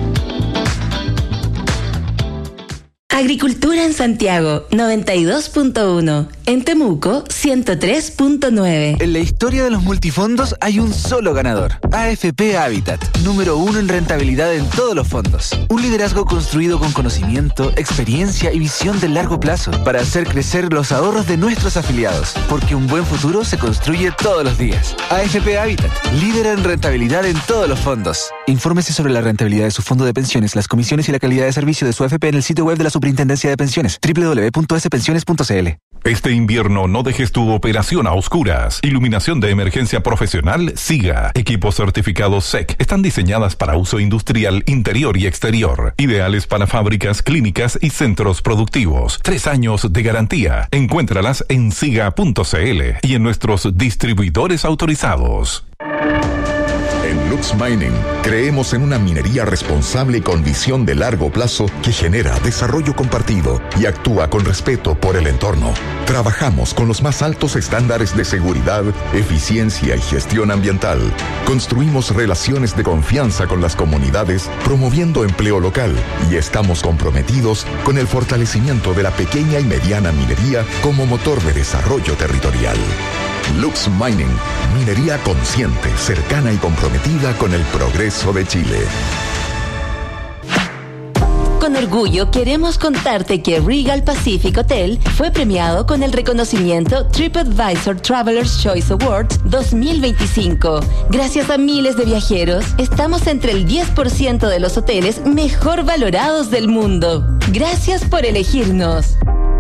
[SPEAKER 6] Agricultura en Santiago, 92.1. En Temuco, 103.9.
[SPEAKER 5] En la historia de los multifondos hay un solo ganador. AFP Habitat, número 1 en rentabilidad en todos los fondos. Un liderazgo construido con conocimiento, experiencia y visión de largo plazo para hacer crecer los ahorros de nuestros afiliados. Porque un buen futuro se construye todos los días. AFP Habitat, líder en rentabilidad en todos los fondos. Infórmese sobre la rentabilidad de su fondo de pensiones, las comisiones y la calidad de servicio de su AFP en el sitio web de la Superintendencia de Pensiones, www.spensiones.cl.
[SPEAKER 12] Este invierno no dejes tu operación a oscuras. Iluminación de emergencia profesional SIGA. Equipos certificados SEC. Están diseñadas para uso industrial interior y exterior. Ideales para fábricas, clínicas y centros productivos. 3 años de garantía. Encuéntralas en siga.cl y en nuestros distribuidores autorizados.
[SPEAKER 13] En Lux Mining creemos en una minería responsable y con visión de largo plazo que genera desarrollo compartido y actúa con respeto por el entorno. Trabajamos con los más altos estándares de seguridad, eficiencia y gestión ambiental. Construimos relaciones de confianza con las comunidades, promoviendo empleo local, y estamos comprometidos con el fortalecimiento de la pequeña y mediana minería como motor de desarrollo territorial. Lux Mining, minería consciente, cercana y comprometida con el progreso de Chile.
[SPEAKER 6] con orgullo queremos contarte que Regal Pacific Hotel fue premiado con el reconocimiento TripAdvisor Traveler's Choice Awards 2025. Gracias a miles de viajeros, estamos entre el 10% de los hoteles mejor valorados del mundo. Gracias por elegirnos.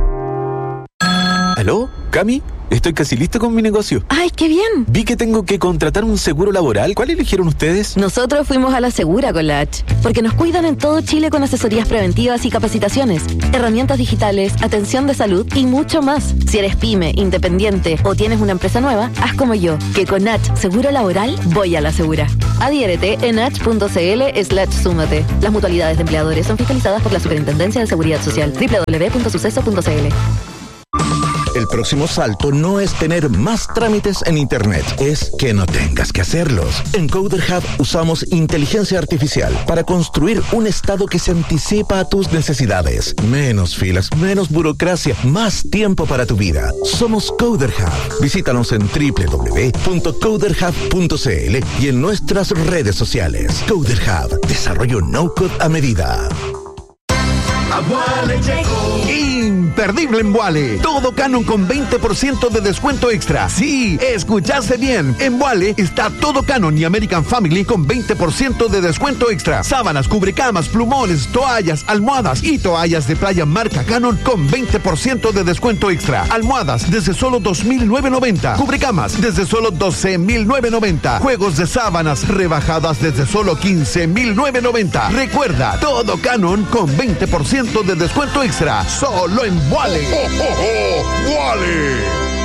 [SPEAKER 5] ¿Aló? ¿Cami? Estoy casi listo con mi negocio.
[SPEAKER 14] ¡Ay, qué bien!
[SPEAKER 5] Vi que tengo que contratar un seguro laboral. ¿Cuál eligieron ustedes?
[SPEAKER 14] Nosotros fuimos a la Segura con la H, porque nos cuidan en todo Chile con asesorías preventivas y capacitaciones, herramientas digitales, atención de salud y mucho más. Si eres pyme, independiente o tienes una empresa nueva, haz como yo, que con H Seguro Laboral voy a la Segura. Adhiérete en h.cl/súmate. Las mutualidades de empleadores son fiscalizadas por la Superintendencia de Seguridad Social. www.suceso.cl.
[SPEAKER 9] El próximo salto no es tener más trámites en Internet, es que no tengas que hacerlos. En Coder Hub usamos inteligencia artificial para construir un estado que se anticipa a tus necesidades. Menos filas, menos burocracia, más tiempo para tu vida. Somos Coder Hub. Visítanos en www.coderhub.cl y en nuestras redes sociales. Coder Hub, desarrollo no-code a medida.
[SPEAKER 15] Emboale llegó. Imperdible Emboale. Todo Canon con 20% de descuento extra. Sí, escuchaste bien. Emboale está todo Canon y American Family con 20% de descuento extra. Sábanas, cubrecamas, plumones, toallas, almohadas y toallas de playa marca Canon con 20% de descuento extra. Almohadas desde solo $2,990. Cubrecamas desde solo $12,990. Juegos de sábanas rebajadas desde solo $15,990. Recuerda, todo Canon con 20% de descuento extra. Solo en Wally.
[SPEAKER 13] ¡Wally!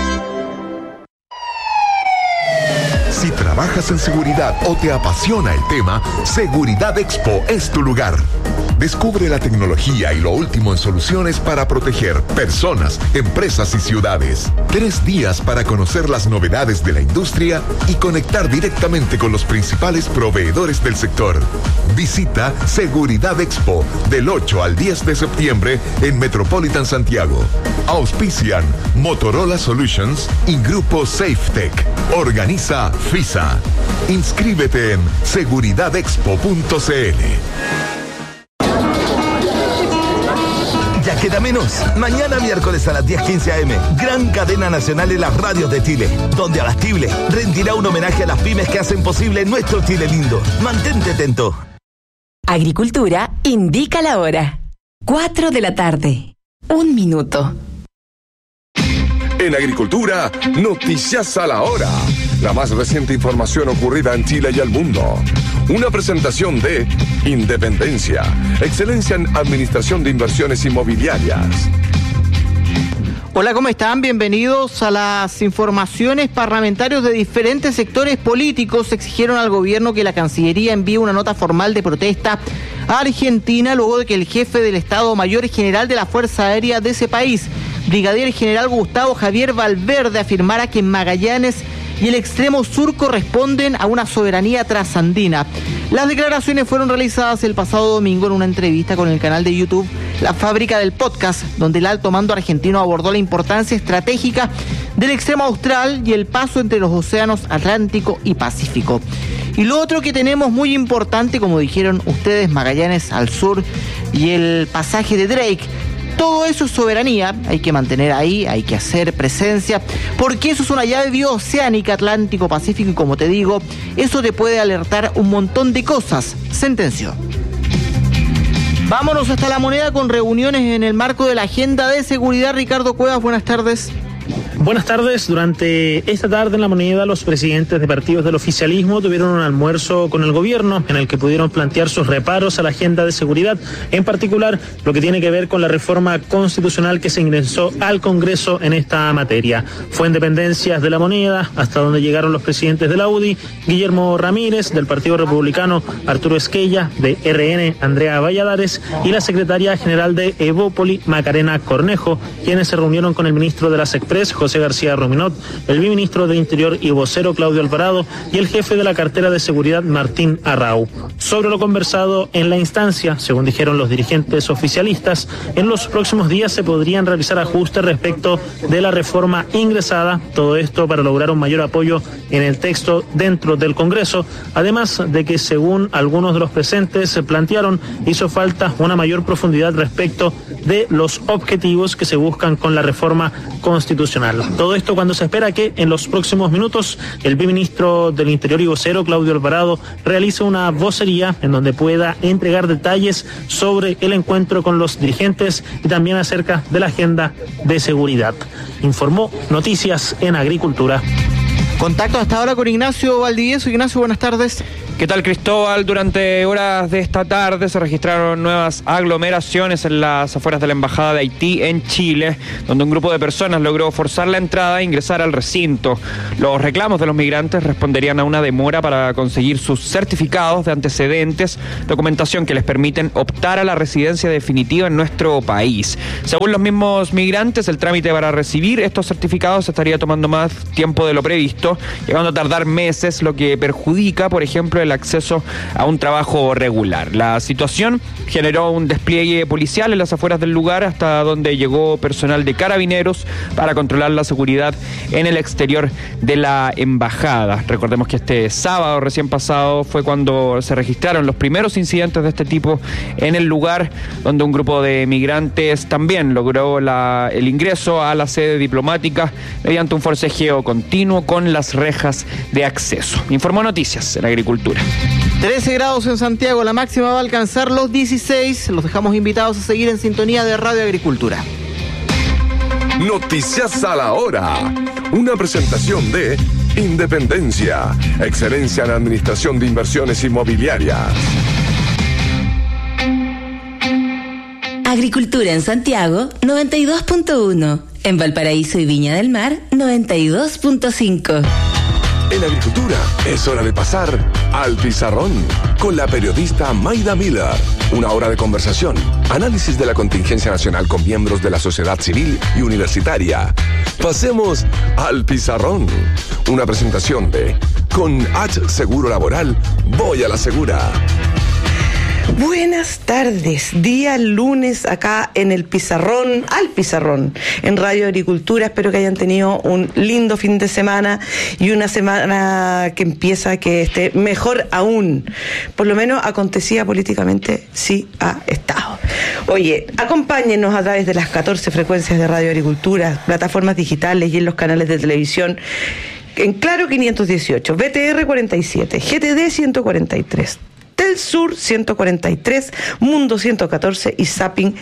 [SPEAKER 13] Si trabajas en seguridad o te apasiona el tema, Seguridad Expo es tu lugar. Descubre la tecnología y lo último en soluciones para proteger personas, empresas y ciudades. 3 días para conocer las novedades de la industria y conectar directamente con los principales proveedores del sector. Visita Seguridad Expo del 8 al 10 de septiembre en Metropolitan Santiago. Auspician Motorola Solutions y Grupo SafeTech. Organiza FISA. Inscríbete en seguridadexpo.cl.
[SPEAKER 8] Ya queda menos. Mañana miércoles a las 10:15 a.m. Gran cadena nacional en las radios de Chile, donde Abastible rendirá un homenaje a las pymes que hacen posible nuestro Chile lindo. Mantente atento.
[SPEAKER 6] Agricultura indica la hora. 4 de la tarde. 1 minuto.
[SPEAKER 7] En Agricultura, noticias a la hora. La más reciente información ocurrida en Chile y el mundo. Una presentación de Independencia, excelencia en administración de inversiones inmobiliarias.
[SPEAKER 16] Hola, ¿cómo están? Bienvenidos a las informaciones. Parlamentarios de diferentes sectores políticos exigieron al gobierno que la Cancillería envíe una nota formal de protesta a Argentina luego de que el jefe del Estado Mayor General de la Fuerza Aérea de ese país, Brigadier General Gustavo Javier Valverde, afirmara que Magallanes y el extremo sur corresponden a una soberanía trasandina. Las declaraciones fueron realizadas el pasado domingo en una entrevista con el canal de YouTube La Fábrica del Podcast, donde el alto mando argentino abordó la importancia estratégica del extremo austral y el paso entre los océanos Atlántico y Pacífico. Y lo otro que tenemos muy importante, como dijeron ustedes, Magallanes al sur y el pasaje de Drake. Todo eso es soberanía, hay que mantener ahí, hay que hacer presencia, porque eso es una llave bioceánica, Atlántico, Pacífico, y como te digo, eso te puede alertar un montón de cosas, sentenció. Vámonos hasta La Moneda con reuniones en el marco de la agenda de seguridad. Ricardo Cuevas, buenas tardes.
[SPEAKER 17] Buenas tardes. Durante esta tarde en La Moneda, los presidentes de partidos del oficialismo tuvieron un almuerzo con el gobierno en el que pudieron plantear sus reparos a la agenda de seguridad, en particular lo que tiene que ver con la reforma constitucional que se ingresó al Congreso en esta materia. Fue en dependencias de La Moneda hasta donde llegaron los presidentes de la UDI, Guillermo Ramírez, del Partido Republicano, Arturo Esquella, de RN, Andrea Valladares, y la secretaria general de Evópoli, Macarena Cornejo, quienes se reunieron con el ministro de las Express, José José García Ruminot, el viceministro del Interior y vocero Claudio Alvarado y el jefe de la cartera de seguridad Martín Arrau. Sobre lo conversado en la instancia, según dijeron los dirigentes oficialistas, en los próximos días se podrían realizar ajustes respecto de la reforma ingresada, todo esto para lograr un mayor apoyo en el texto dentro del Congreso, además de que según algunos de los presentes se plantearon, hizo falta una mayor profundidad respecto de los objetivos que se buscan con la reforma constitucional. Todo esto cuando se espera que en los próximos minutos el viceministro del Interior y vocero Claudio Alvarado realice una vocería en donde pueda entregar detalles sobre el encuentro con los dirigentes y también acerca de la agenda de seguridad. Informó Noticias en Agricultura.
[SPEAKER 16] Contacto hasta ahora con Ignacio Valdivieso. Ignacio, buenas tardes.
[SPEAKER 18] ¿Qué tal, Cristóbal? Durante horas de esta tarde se registraron nuevas aglomeraciones en las afueras de la Embajada de Haití en Chile, donde un grupo de personas logró forzar la entrada e ingresar al recinto. Los reclamos de los migrantes responderían a una demora para conseguir sus certificados de antecedentes, documentación que les permiten optar a la residencia definitiva en nuestro país. Según los mismos migrantes, el trámite para recibir estos certificados estaría tomando más tiempo de lo previsto, llegando a tardar meses, lo que perjudica, por ejemplo, el acceso a un trabajo regular. La situación generó un despliegue policial en las afueras del lugar, hasta donde llegó personal de Carabineros para controlar la seguridad en el exterior de la embajada. Recordemos que este sábado recién pasado fue cuando se registraron los primeros incidentes de este tipo en el lugar, donde un grupo de migrantes también logró el ingreso a la sede diplomática mediante un forcejeo continuo con las rejas de acceso. Informó Noticias en Agricultura.
[SPEAKER 16] 13 grados en Santiago, la máxima va a alcanzar los 16. Los dejamos invitados a seguir en sintonía de Radio Agricultura.
[SPEAKER 7] Noticias a la hora. Una presentación de Independencia, excelencia en administración de inversiones inmobiliarias.
[SPEAKER 6] Agricultura en Santiago, 92.1. En Valparaíso y Viña del Mar, 92.5.
[SPEAKER 7] En Agricultura es hora de pasar al pizarrón con la periodista Mayda Miller. Una hora de conversación, análisis de la contingencia nacional con miembros de la sociedad civil y universitaria. Pasemos al pizarrón. Una presentación de Con H Seguro Laboral, voy a la segura.
[SPEAKER 11] Buenas tardes, día lunes acá en el Pizarrón, al Pizarrón, en Radio Agricultura. Espero que hayan tenido un lindo fin de semana y una semana que empieza que esté mejor aún. Por lo menos acontecía políticamente, sí ha estado. Oye, acompáñenos a través de las 14 frecuencias de Radio Agricultura, plataformas digitales y en los canales de televisión. En Claro 518, BTR 47, GTD 143. Del Sur 143, Mundo 114 y Zapping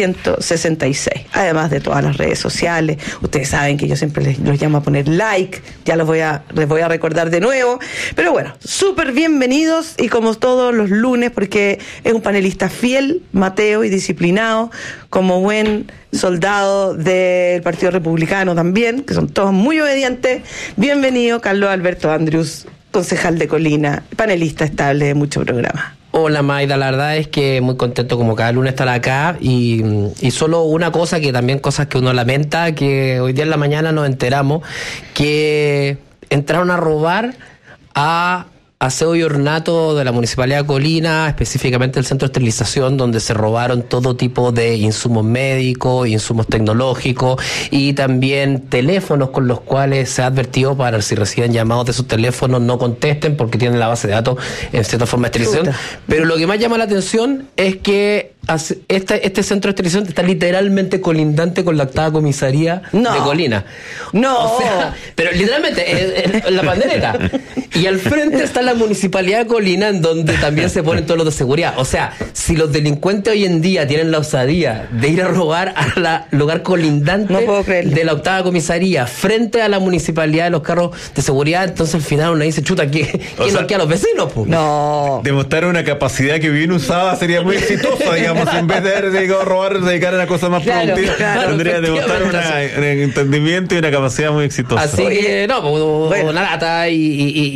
[SPEAKER 11] 166. Además de todas las redes sociales. Ustedes saben que yo siempre los llamo a poner like. Ya les voy a recordar de nuevo. Pero bueno, súper bienvenidos y como todos los lunes, porque es un panelista fiel, Mateo, y disciplinado, como buen soldado del Partido Republicano también, que son todos muy obedientes. Bienvenido, Carlos Alberto Andrius, concejal de Colina, panelista estable de mucho programa.
[SPEAKER 19] Hola Mayda, la verdad es que muy contento como cada lunes estar acá y solo una cosa, que también cosas que uno lamenta, que hoy día en la mañana nos enteramos que entraron a robar a aseo y ornato de la Municipalidad de Colina, específicamente el centro de esterilización, donde se robaron todo tipo de insumos médicos, insumos tecnológicos y también teléfonos con los cuales se ha advertido para si reciben llamados de esos teléfonos no contesten porque tienen la base de datos en cierta forma de esterilización. Pero lo que más llama la atención es que este centro de esterilización está literalmente colindante con la octava comisaría de Colina.
[SPEAKER 11] No.
[SPEAKER 19] O sea, pero literalmente en la pandereta. Y al frente está la Municipalidad de Colina, en donde también se ponen todos los de seguridad. O sea, si los delincuentes hoy en día tienen la osadía de ir a robar al lugar colindante de la octava comisaría frente a la Municipalidad de los carros de seguridad, entonces al final uno dice, chuta, ¿quién nos queda a los vecinos? Po?
[SPEAKER 11] No.
[SPEAKER 20] Demostrar una capacidad que bien usada sería muy exitosa, digamos, en vez de robar, dedicar a una cosa más productiva, tendría que demostrar un entendimiento y una capacidad muy exitosa.
[SPEAKER 19] Así que, no, una lata y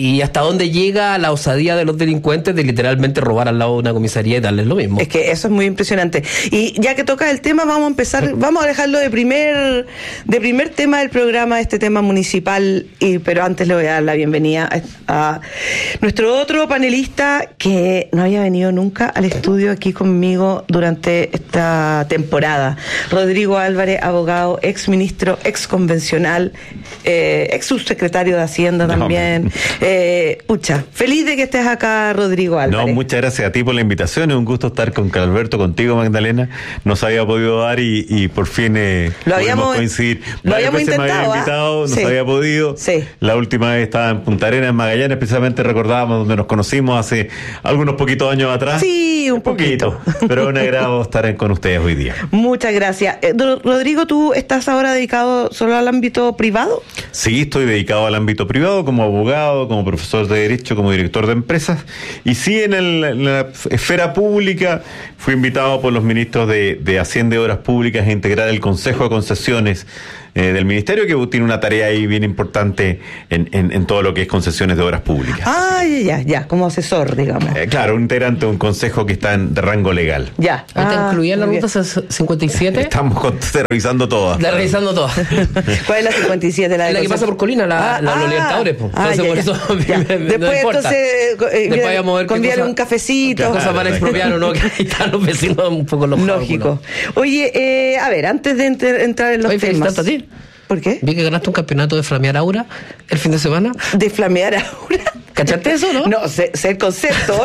[SPEAKER 19] y hasta dónde llega la osadía de los delincuentes de literalmente robar al lado de una comisaría y darles lo mismo.
[SPEAKER 11] Es que eso es muy impresionante. Y ya que toca el tema, vamos a empezar, vamos a dejarlo de primer tema del programa, este tema municipal, pero antes le voy a dar la bienvenida a nuestro otro panelista que no había venido nunca al estudio aquí conmigo durante esta temporada. Rodrigo Álvarez, abogado, ex ministro, ex convencional, ex subsecretario de Hacienda también. Feliz de que estés acá, Rodrigo Álvarez.
[SPEAKER 20] No, muchas gracias a ti por la invitación. Es un gusto estar con Alberto, contigo, Magdalena. Nos había podido dar y por fin pudimos coincidir.
[SPEAKER 11] Lo habíamos intentado.
[SPEAKER 20] Me había invitado, no se había podido.
[SPEAKER 11] Sí.
[SPEAKER 20] La última vez estaba en Punta Arenas, en Magallanes, precisamente recordábamos donde nos conocimos hace algunos poquitos años atrás.
[SPEAKER 11] Sí, un poquito.
[SPEAKER 20] Pero un agrado estar con ustedes hoy día.
[SPEAKER 11] Muchas gracias. Rodrigo, ¿tú estás ahora dedicado solo al ámbito privado?
[SPEAKER 20] Sí, estoy dedicado al ámbito privado como abogado, como profesor de Derecho, como director de empresas. Y sí, en la esfera pública fui invitado por los ministros de Hacienda y Obras Públicas a integrar el Consejo de Concesiones del Ministerio, que tiene una tarea ahí bien importante en todo lo que es concesiones de obras públicas.
[SPEAKER 11] Ah, ya, como asesor, digamos.
[SPEAKER 20] Claro, un integrante de un consejo que está de rango legal.
[SPEAKER 11] Ya.
[SPEAKER 19] ¿Está incluida en la ruta 57?
[SPEAKER 20] Estamos revisando todas.
[SPEAKER 19] Revisando todas.
[SPEAKER 11] ¿Cuál es la 57?
[SPEAKER 19] La que pasa por Colina, los Libertadores. Entonces, por eso
[SPEAKER 11] después,
[SPEAKER 19] después vamos a ver
[SPEAKER 11] conviene un cafecito.
[SPEAKER 19] Cosas para expropiar o no, que ahí están los vecinos un poco los
[SPEAKER 11] lógico. Oye, a ver, antes de entrar en los temas.
[SPEAKER 19] ¿A ti?
[SPEAKER 11] ¿Por qué?
[SPEAKER 19] Vi que ganaste un campeonato de flamear aura el fin de semana.
[SPEAKER 11] ¿De flamear aura?
[SPEAKER 19] ¿Cachaste eso, no?
[SPEAKER 11] No, sé el concepto.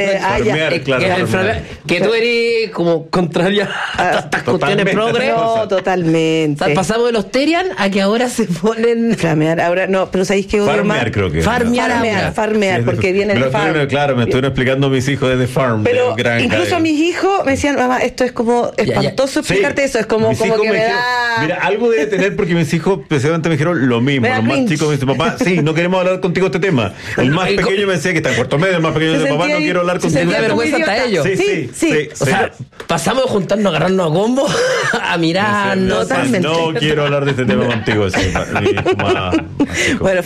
[SPEAKER 19] Que tú eres como contraria a estas cuestiones progres.
[SPEAKER 11] No, totalmente.
[SPEAKER 19] O sea, pasamos de los Terian a que ahora se ponen...
[SPEAKER 11] Flamear ahora, no, pero ¿sabéis qué odio más?
[SPEAKER 20] Creo que
[SPEAKER 11] Farmear, porque viene de farm.
[SPEAKER 20] Claro, me estuvieron explicando a mis hijos desde farm.
[SPEAKER 11] Pero incluso a mis hijos me decían, mamá, esto es como espantoso explicarte eso, es como que me da...
[SPEAKER 20] Mira, algo debe tener porque mis hijos precisamente me dijeron lo mismo. Los más chicos me dicen, papá, sí, no queremos hablar contigo de este tema. El más pequeño me decía que está en cuarto medio, el más pequeño dice, papá, no quiero hablar contigo.
[SPEAKER 19] Se sentía vergüenza hasta ellos.
[SPEAKER 11] Sí.
[SPEAKER 19] O sea, pasamos de juntarnos, agarrarnos a combo a mirarnos.
[SPEAKER 11] Totalmente.
[SPEAKER 20] No quiero hablar de este tema contigo.
[SPEAKER 11] Bueno,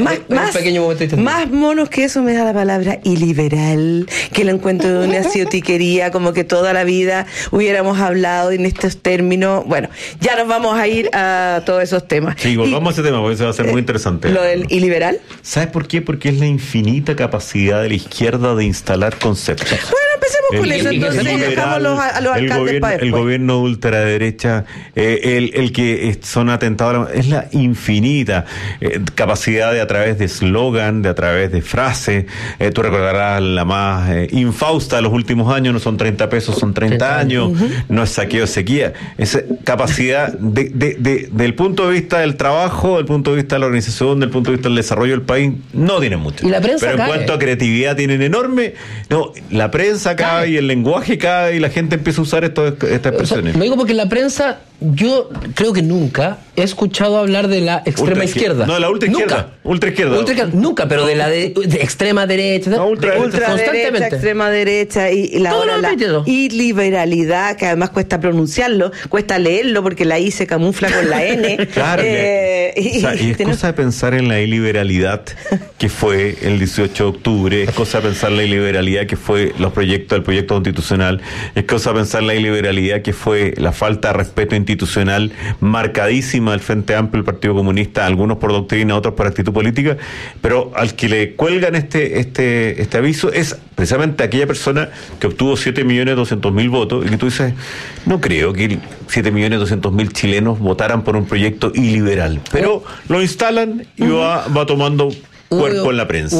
[SPEAKER 11] más monos que eso me da la palabra iliberal, que lo encuentro de una ciotiquería, como que toda la vida hubiéramos hablado en estos términos. Bueno, ya nos vamos a ir a todos esos temas.
[SPEAKER 20] Sí, volvamos a ese tema porque eso va a ser muy interesante.
[SPEAKER 11] ¿Lo del iliberal?
[SPEAKER 20] ¿Sabes por qué? Porque es la infinita capacidad de la izquierda de instalar conceptos.
[SPEAKER 11] Bueno, empecemos con eso, entonces dejamos a los alcaldes para después.
[SPEAKER 20] El gobierno de ultraderecha, el que son atentados, es la infinita capacidad de a través de eslogan, de a través de frase. Tú recordarás la más infausta de los últimos años, no son 30 pesos, son 30 años, no es saqueo, es sequía. Esa capacidad del punto de vista del trabajo, del punto de vista de la organización, del punto de vista del desarrollo del país, no tienen mucho.
[SPEAKER 19] Y la prensa
[SPEAKER 20] pero en cuanto a creatividad tienen enorme. No, la prensa cae y el lenguaje cae y la gente empieza a usar estas expresiones.
[SPEAKER 19] Lo digo porque la prensa, yo creo que nunca he escuchado hablar de la extrema izquierda.
[SPEAKER 20] No, de la ultraizquierda.
[SPEAKER 19] Ultraizquierda. Nunca, pero de la de extrema derecha.
[SPEAKER 11] No, ultraderecha, extrema derecha y la iliberalidad, que además cuesta pronunciarlo, cuesta leerlo porque la I se camufla con la N.
[SPEAKER 20] Claro. Y es cosa de pensar en la iliberalidad que fue el 18 de octubre, es cosa de pensar en la iliberalidad que fue el proyecto constitucional, es cosa de pensar en la iliberalidad que fue la falta de respeto institucional marcadísima del Frente Amplio, el Partido Comunista, algunos por doctrina, otros por actitud política, pero al que le cuelgan este aviso es precisamente aquella persona que obtuvo 7.200.000 votos y que tú dices, no creo que 7.200.000 chilenos votaran por un proyecto iliberal, pero lo instalan y va tomando cuerpo en la prensa.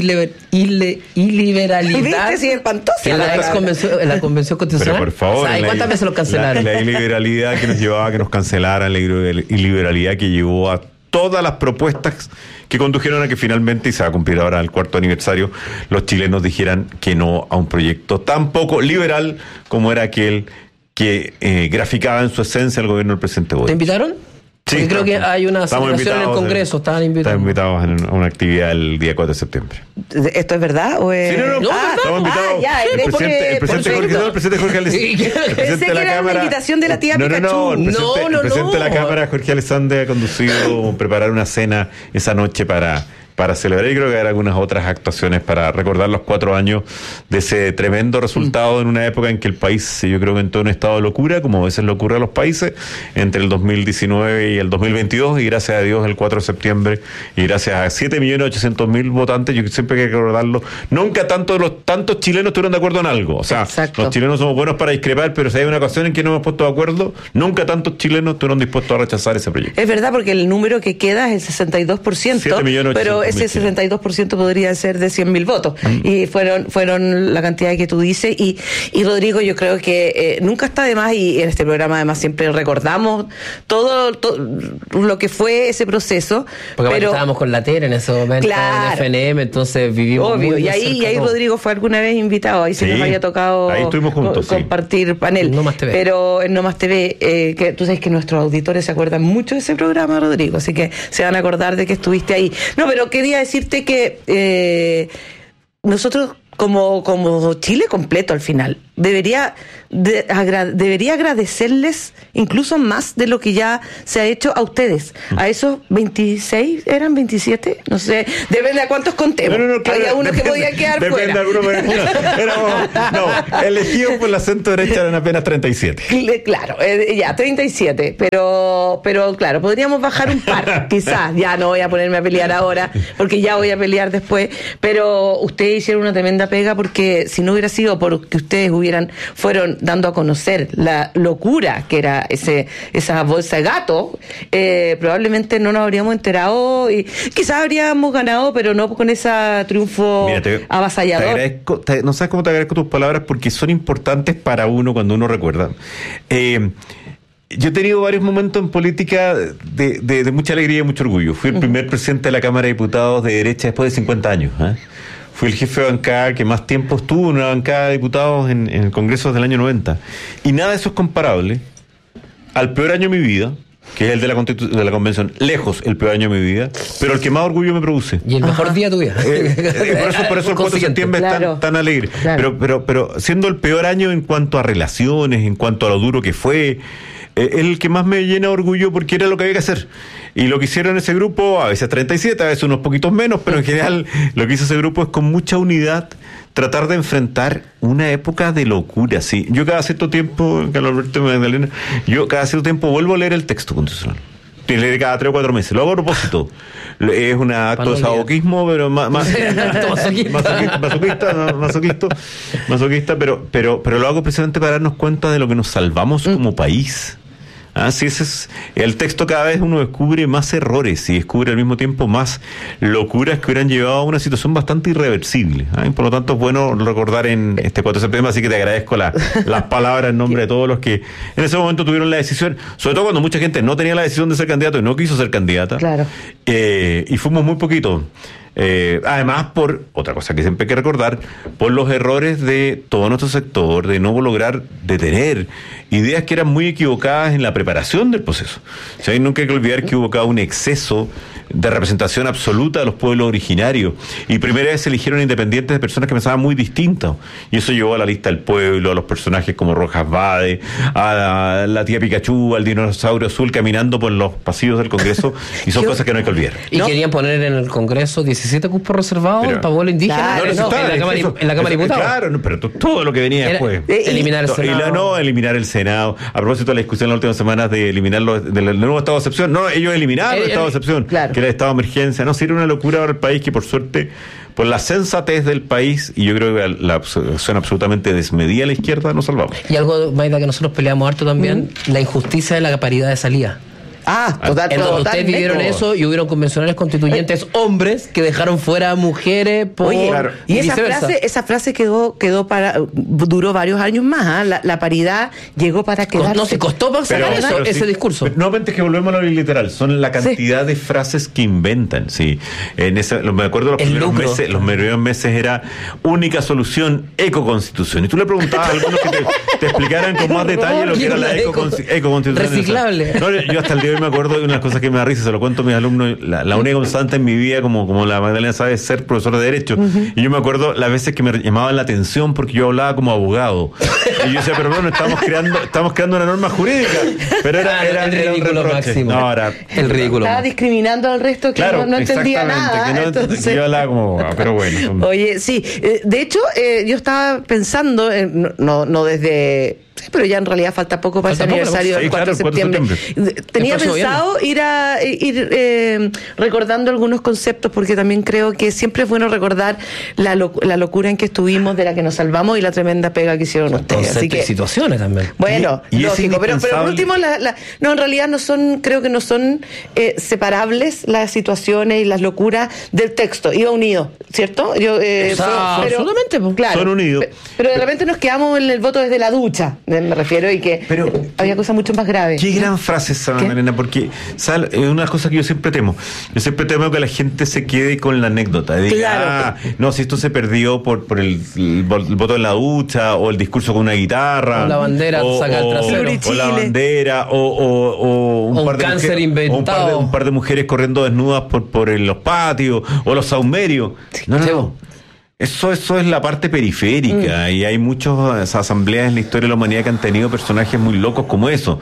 [SPEAKER 19] Iliberalidad.
[SPEAKER 11] ¿Viste? Sí, espantoso.
[SPEAKER 19] En la convención constitucional.
[SPEAKER 20] Pero por favor.
[SPEAKER 19] ¿Cuántas veces lo cancelaron?
[SPEAKER 20] La iliberalidad que nos llevaba a que nos cancelaran, la iliberalidad que llevó a todas las propuestas que condujeron a que finalmente, y se va a cumplir ahora el 4º aniversario, los chilenos dijeran que no a un proyecto tan poco liberal como era aquel que graficaba en su esencia el gobierno del presidente Boric.
[SPEAKER 19] ¿Te invitaron?
[SPEAKER 20] Sí,
[SPEAKER 19] porque creo que hay una celebración en el Congreso, estaban invitados.
[SPEAKER 20] Están invitados a una actividad el día 4 de septiembre.
[SPEAKER 11] ¿Esto es verdad? ¿O es...
[SPEAKER 20] Sí, no, estamos invitados. El presidente Jorge Alessandri.
[SPEAKER 11] Pensé que era una invitación de la tía Pikachu.
[SPEAKER 20] El presidente de la Cámara, Jorge Alessandri, ha conducido preparar una cena esa noche para para celebrar, y creo que hay algunas otras actuaciones para recordar los 4 años de ese tremendo resultado en una época en que el país, yo creo que entró en un estado de locura, como a veces le ocurre a los países, entre el 2019 y el 2022, y gracias a Dios el 4 de septiembre, y gracias a 7.800.000 votantes, yo siempre hay que recordarlo, nunca tantos chilenos estuvieron de acuerdo en algo, o sea, los chilenos somos buenos para discrepar, pero si hay una ocasión en que no hemos puesto de acuerdo, nunca tantos chilenos estuvieron dispuestos a rechazar ese proyecto.
[SPEAKER 11] Es verdad, porque el número que queda es el 62%, pero ese 62% podría ser de 100.000 votos, y fueron la cantidad que tú dices, y Rodrigo, yo creo que nunca está de más, y en este programa además siempre recordamos todo lo que fue ese proceso.
[SPEAKER 19] Porque estábamos con la Tere en ese momento, en FNM, entonces vivimos
[SPEAKER 11] obvio, y ahí Rodrigo fue alguna vez invitado, ahí sí nos había tocado
[SPEAKER 20] ahí estuvimos juntos,
[SPEAKER 11] compartir panel,
[SPEAKER 19] No Más TV.
[SPEAKER 11] Pero en No Más TV, que tú sabes que nuestros auditores se acuerdan mucho de ese programa, Rodrigo, así que se van a acordar de que estuviste ahí. No, pero quería decirte que nosotros como Chile completo al final debería agradecerles incluso más de lo que ya se ha hecho a ustedes, a esos 26, eran 27, no sé, depende de cuántos contemos. Había unos que podían quedar fuera.
[SPEAKER 20] Elegidos por el acento derecha eran apenas 37.
[SPEAKER 11] Claro, ya 37, pero claro, podríamos bajar un par, quizás. Ya no voy a ponerme a pelear ahora, porque ya voy a pelear después, pero ustedes hicieron una tremenda pega, porque si no hubiera sido porque ustedes fueron dando a conocer la locura que era esa bolsa de gato, probablemente no nos habríamos enterado y quizás habríamos ganado, pero no con ese triunfo avasallador.
[SPEAKER 20] Te agradezco, no sabes cómo te agradezco tus palabras, porque son importantes para uno cuando uno recuerda. Yo he tenido varios momentos en política de mucha alegría y mucho orgullo. Fui el primer presidente de la Cámara de Diputados de derecha después de 50 años. Fui el jefe de bancada que más tiempo estuvo en una bancada de diputados en el Congreso desde el año 90. Y nada de eso es comparable al peor año de mi vida, que es el de la Convención. Lejos el peor año de mi vida, pero el que más orgullo me produce.
[SPEAKER 19] Y el mejor día de tu vida.
[SPEAKER 20] Por eso el 4 de septiembre es tan alegre. Claro. Pero siendo el peor año en cuanto a relaciones, en cuanto a lo duro que fue, es el que más me llena de orgullo, porque era lo que había que hacer. Y lo que hicieron ese grupo, a veces 37, a veces unos poquitos menos, pero en general lo que hizo ese grupo es con mucha unidad tratar de enfrentar una época de locura. Sí, yo cada cierto tiempo, Carlos Alberto y Magdalena, vuelvo a leer el texto constitucional. Leer cada 3 o 4 meses. Lo hago a propósito. Es un acto de sadoquismo, pero masoquista, pero lo hago precisamente para darnos cuenta de lo que nos salvamos como país. Sí, ese es el texto. Cada vez uno descubre más errores y descubre al mismo tiempo más locuras que hubieran llevado a una situación bastante irreversible. Por lo tanto, es bueno recordar en este 4 de septiembre, así que te agradezco las palabras en nombre de todos los que en ese momento tuvieron la decisión, sobre todo cuando mucha gente no tenía la decisión de ser candidato y no quiso ser candidata.
[SPEAKER 11] Claro.
[SPEAKER 20] Y fuimos muy poquitos. Además, por otra cosa que siempre hay que recordar, por los errores de todo nuestro sector, de no lograr detener ideas que eran muy equivocadas en la preparación del proceso. O sea, nunca hay que olvidar que hubo acá un exceso de representación absoluta de los pueblos originarios, y primera vez se eligieron independientes de personas que pensaban muy distintos, y eso llevó a la lista del pueblo, a los personajes como Rojas Bade, a la tía Pikachu, al dinosaurio azul caminando por los pasillos del Congreso, y son cosas que no hay que olvidar.
[SPEAKER 19] Y querían poner en el Congreso 17 cupos reservados para pueblo indígena, en la Cámara de Diputados.
[SPEAKER 20] Claro, pero todo lo que venía después.
[SPEAKER 19] Eliminar el Senado.
[SPEAKER 20] Eliminar el Senado. A propósito de la discusión en las últimas semanas de eliminarlo del nuevo estado de excepción. No, ellos eliminaron el estado de excepción.
[SPEAKER 11] Claro.
[SPEAKER 20] Que era el estado de emergencia. No, sería una locura para el país, que por suerte, por la sensatez del país, y yo creo que la acción absolutamente desmedida a la izquierda, nos salvamos.
[SPEAKER 19] Y algo, Maida, que nosotros peleamos harto también, la injusticia de la paridad de salida.
[SPEAKER 11] Totalmente.
[SPEAKER 19] Ustedes vivieron eso, y hubieron convencionales constituyentes hombres que dejaron fuera a mujeres
[SPEAKER 11] claro. Y esa frase duró varios años más. La paridad llegó para quedarse.
[SPEAKER 19] No se costó para sacar ese discurso.
[SPEAKER 20] Pero nuevamente, que volvemos a lo literal, son la cantidad de frases que inventan. Sí, me acuerdo los primeros meses era única solución, ecoconstitución. Y tú le preguntabas a algunos que te explicaran con más detalle lo que era la ecoconstitución.
[SPEAKER 19] Reciclable.
[SPEAKER 20] Yo hasta el día de hoy me acuerdo de unas cosas que me da risa, se lo cuento a mis alumnos. La única constante en mi vida, como la Magdalena sabe, es ser profesor de Derecho. Y yo me acuerdo las veces que me llamaban la atención porque yo hablaba como abogado. Y yo decía, pero bueno, estamos creando una norma jurídica. Pero era
[SPEAKER 19] el ridículo máximo.
[SPEAKER 20] No, era
[SPEAKER 19] el ridículo.
[SPEAKER 11] Estaba discriminando al resto que no entendía nada.
[SPEAKER 20] Que
[SPEAKER 11] entonces...
[SPEAKER 20] yo hablaba como abogado, pero bueno.
[SPEAKER 11] Oye, sí. De hecho, yo estaba pensando, no desde... Sí, pero ya en realidad falta poco para ese aniversario del 4 de septiembre. Tenía pensado ir recordando algunos conceptos, porque también creo que siempre es bueno recordar la locura en que estuvimos, de la que nos salvamos y la tremenda pega que hicieron ustedes. Así que
[SPEAKER 19] situaciones también.
[SPEAKER 11] Bueno, lógico, pero por último, no, en realidad creo que no son separables las situaciones y las locuras del texto. Iba unido, ¿cierto?
[SPEAKER 19] Absolutamente,
[SPEAKER 11] claro.
[SPEAKER 20] Son unidos.
[SPEAKER 11] Pero de repente nos quedamos en el voto desde la ducha. Me refiero, y que había cosas mucho más graves.
[SPEAKER 20] Qué gran frase esa, Magdalena, porque es una cosa que yo siempre temo. Yo siempre temo que la gente se quede con la anécdota. De diga, no, si esto se perdió por el voto en la ducha, o el discurso con una guitarra,
[SPEAKER 19] o la bandera saca el trasero,
[SPEAKER 20] o la bandera, o un par de
[SPEAKER 19] cáncer
[SPEAKER 20] mujeres,
[SPEAKER 19] inventado,
[SPEAKER 20] un par de mujeres corriendo desnudas por los patios, o los saumerios. No. Eso es la parte periférica, y hay muchas asambleas en la historia de la humanidad que han tenido personajes muy locos como eso.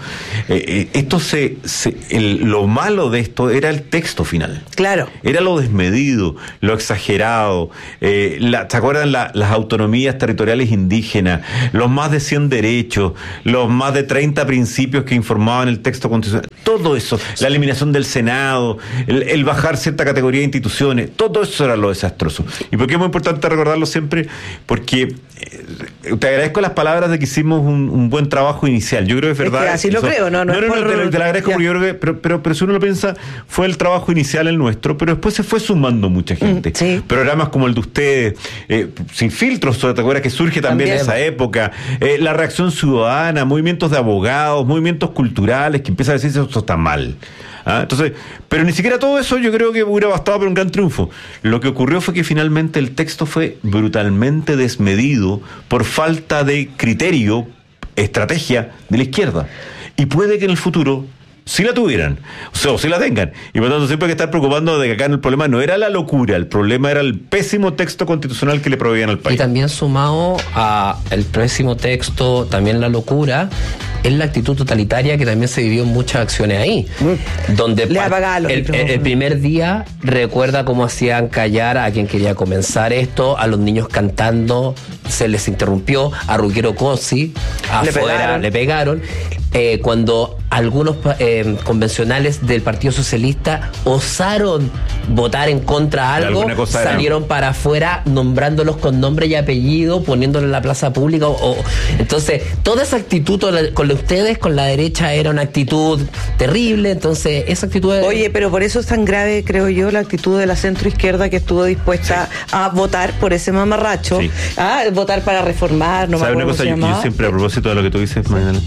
[SPEAKER 20] Lo malo de esto era el texto final.
[SPEAKER 11] Claro.
[SPEAKER 20] Era lo desmedido, lo exagerado. ¿Se acuerdan las autonomías territoriales indígenas, los más de 100 derechos, los más de 30 principios que informaban el texto constitucional? Todo eso, la eliminación del Senado, el bajar cierta categoría de instituciones, todo eso era lo desastroso. ¿Y por qué es muy importante recordarlo siempre? Porque te agradezco las palabras de que hicimos un buen trabajo inicial. Yo creo que es verdad.
[SPEAKER 11] Es que así lo creo, no
[SPEAKER 20] te lo agradezco, porque yo creo que, pero si uno lo piensa, fue el trabajo inicial el nuestro, pero después se fue sumando mucha gente.
[SPEAKER 11] Sí.
[SPEAKER 20] Programas como el de ustedes, Sin Filtros, ¿te acuerdas que surge también en esa época? La reacción ciudadana, movimientos de abogados, movimientos culturales que empiezan a decir esto está mal. Entonces, pero ni siquiera todo eso yo creo que hubiera bastado para un gran triunfo. Lo que ocurrió fue que finalmente el texto fue brutalmente desmedido por falta de criterio, estrategia de la izquierda. Y puede que en el futuro sí la tuvieran, o sí la tengan. Y por tanto siempre hay que estar preocupando de que acá el problema no era la locura, el problema era el pésimo texto constitucional que le proveían al país.
[SPEAKER 19] Y también sumado a el pésimo texto, también la locura, es la actitud totalitaria que también se vivió en muchas acciones ahí. Donde el primer día recuerda cómo hacían callar a quien quería comenzar esto, a los niños cantando, se les interrumpió, a Ruggero Cosi, afuera le pegaron. Cuando algunos convencionales del Partido Socialista osaron votar en contra de algo, salieron para afuera nombrándolos con nombre y apellido, poniéndolo en la plaza pública. Entonces, toda esa actitud con ustedes, con la derecha, era una actitud terrible. Entonces, esa actitud...
[SPEAKER 11] Oye, pero por eso es tan grave, creo yo, la actitud de la centroizquierda, que estuvo dispuesta a votar por ese mamarracho, a votar para reformar, no me acuerdo cómo se llamaba.
[SPEAKER 20] Yo siempre, a propósito de lo que tú dices, Magdalena,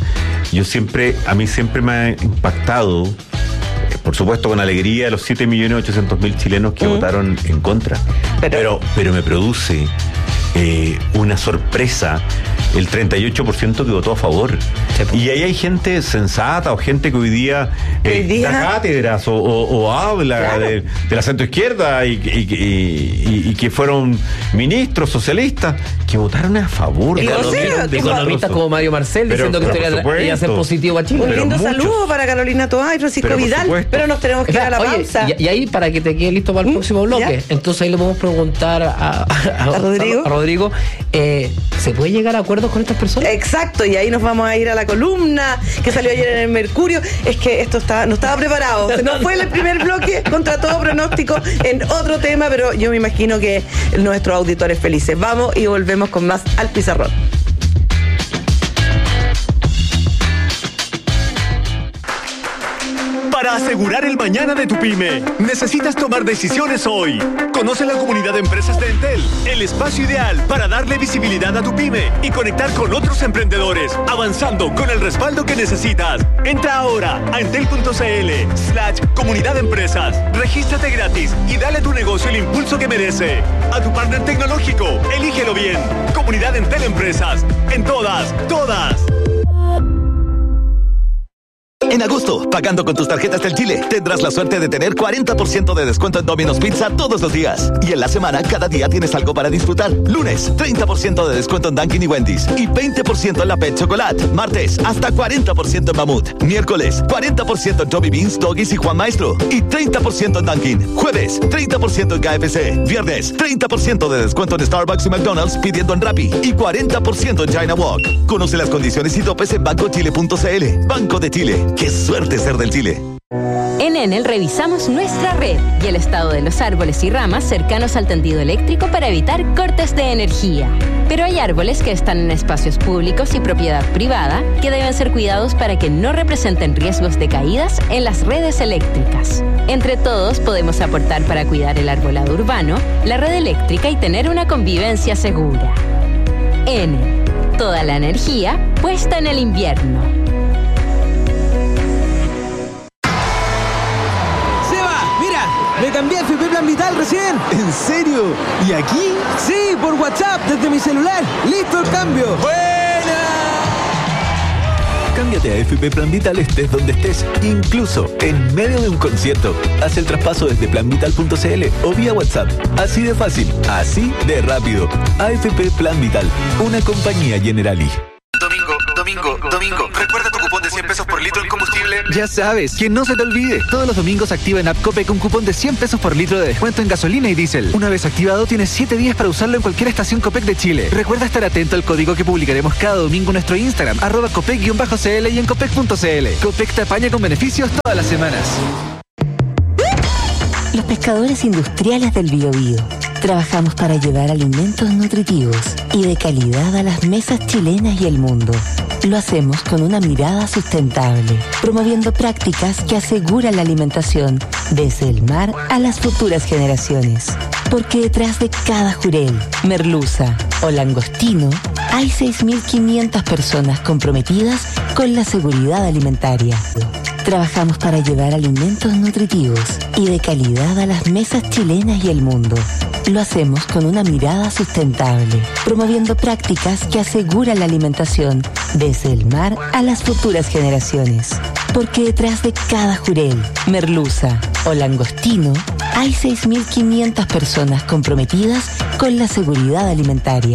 [SPEAKER 20] a mí siempre me ha impactado, por supuesto con alegría, los 7.800.000 chilenos que votaron en contra. Pero me produce una sorpresa el 38% que votó a favor. Y ahí hay gente sensata o gente que hoy día da cátedras o habla de la centroizquierda y que fueron ministros socialistas que votaron a favor.
[SPEAKER 19] Economistas como Mario Marcel diciendo que esto iba a ser positivo para Chile.
[SPEAKER 11] Un lindo saludo para Carolina Toá y Francisco Vidal, pero nos tenemos que ir a la pausa.
[SPEAKER 19] Y ahí, para que te quede listo para el próximo bloque, entonces ahí le podemos preguntar a Rodrigo, ¿se puede llegar a acuerdos con estas personas?
[SPEAKER 11] Exacto, y ahí nos vamos a ir a la columna que salió ayer en el Mercurio. Es que esto no estaba preparado. Se nos fue el primer bloque contra todo pronóstico en otro tema, pero yo me imagino que nuestros auditores felices. Vamos y volvemos con más Al Pizarrón.
[SPEAKER 21] Para asegurar el mañana de tu pyme, necesitas tomar decisiones hoy. Conoce la comunidad de empresas de Entel, el espacio ideal para darle visibilidad a tu pyme y conectar con otros emprendedores, avanzando con el respaldo que necesitas. Entra ahora a entel.cl/comunidad de empresas. Regístrate gratis y dale a tu negocio el impulso que merece. A tu partner tecnológico, elígelo bien. Comunidad Entel Empresas. En todas.
[SPEAKER 8] En agosto, pagando con tus tarjetas del Chile, tendrás la suerte de tener 40% de descuento en Domino's Pizza todos los días. Y en la semana, cada día tienes algo para disfrutar. Lunes, 30% de descuento en Dunkin' y Wendy's. Y 20% en la Pet Chocolate. Martes, hasta 40% en Mamut. Miércoles, 40% en Toby Beans, Doggies y Juan Maestro. Y 30% en Dunkin'. Jueves, 30% en KFC. Viernes, 30% de descuento en Starbucks y McDonald's pidiendo en Rappi. Y 40% en China Walk. Conoce las condiciones y topes en bancochile.cl. Banco de Chile. ¡Qué suerte ser del Chile!
[SPEAKER 1] En Enel revisamos nuestra red y el estado de los árboles y ramas cercanos al tendido eléctrico para evitar cortes de energía. Pero hay árboles que están en espacios públicos y propiedad privada que deben ser cuidados para que no representen riesgos de caídas en las redes eléctricas. Entre todos podemos aportar para cuidar el arbolado urbano, la red eléctrica y tener una convivencia segura. Enel, toda la energía puesta en el invierno.
[SPEAKER 22] Me cambié a FP Plan Vital recién.
[SPEAKER 23] ¿En serio? ¿Y aquí?
[SPEAKER 22] Sí, por WhatsApp, desde mi celular. ¡Listo el cambio!
[SPEAKER 23] ¡Buena!
[SPEAKER 24] Cámbiate a FP Plan Vital estés donde estés, incluso en medio de un concierto. Haz el traspaso desde planvital.cl o vía WhatsApp. Así de fácil, así de rápido. AFP Plan Vital, una compañía Generali.
[SPEAKER 5] Domingo, recuerda tu cupón de 100 pesos por litro en combustible.
[SPEAKER 25] Ya sabes, que no se te olvide. Todos los domingos activa en App Copec un cupón de 100 pesos por litro de descuento en gasolina y diésel. Una vez activado, tienes 7 días para usarlo en cualquier estación Copec de Chile. Recuerda estar atento al código que publicaremos cada domingo en nuestro Instagram, @copec_cl y en copec.cl. Copec te apaña con beneficios todas las semanas.
[SPEAKER 6] Los pescadores industriales del Biobío. Trabajamos para llevar alimentos nutritivos y de calidad a las mesas chilenas y el mundo. Lo hacemos con una mirada sustentable, promoviendo prácticas que aseguran la alimentación desde el mar a las futuras generaciones. Porque detrás de cada jurel, merluza o langostino, hay 6.500 personas comprometidas con la seguridad alimentaria. Trabajamos para llevar alimentos nutritivos y de calidad a las mesas chilenas y el mundo. Lo hacemos con una mirada sustentable, promoviendo prácticas que aseguran la alimentación desde el mar a las futuras generaciones. Porque detrás de cada jurel, merluza o langostino, hay 6.500 personas comprometidas con la seguridad alimentaria.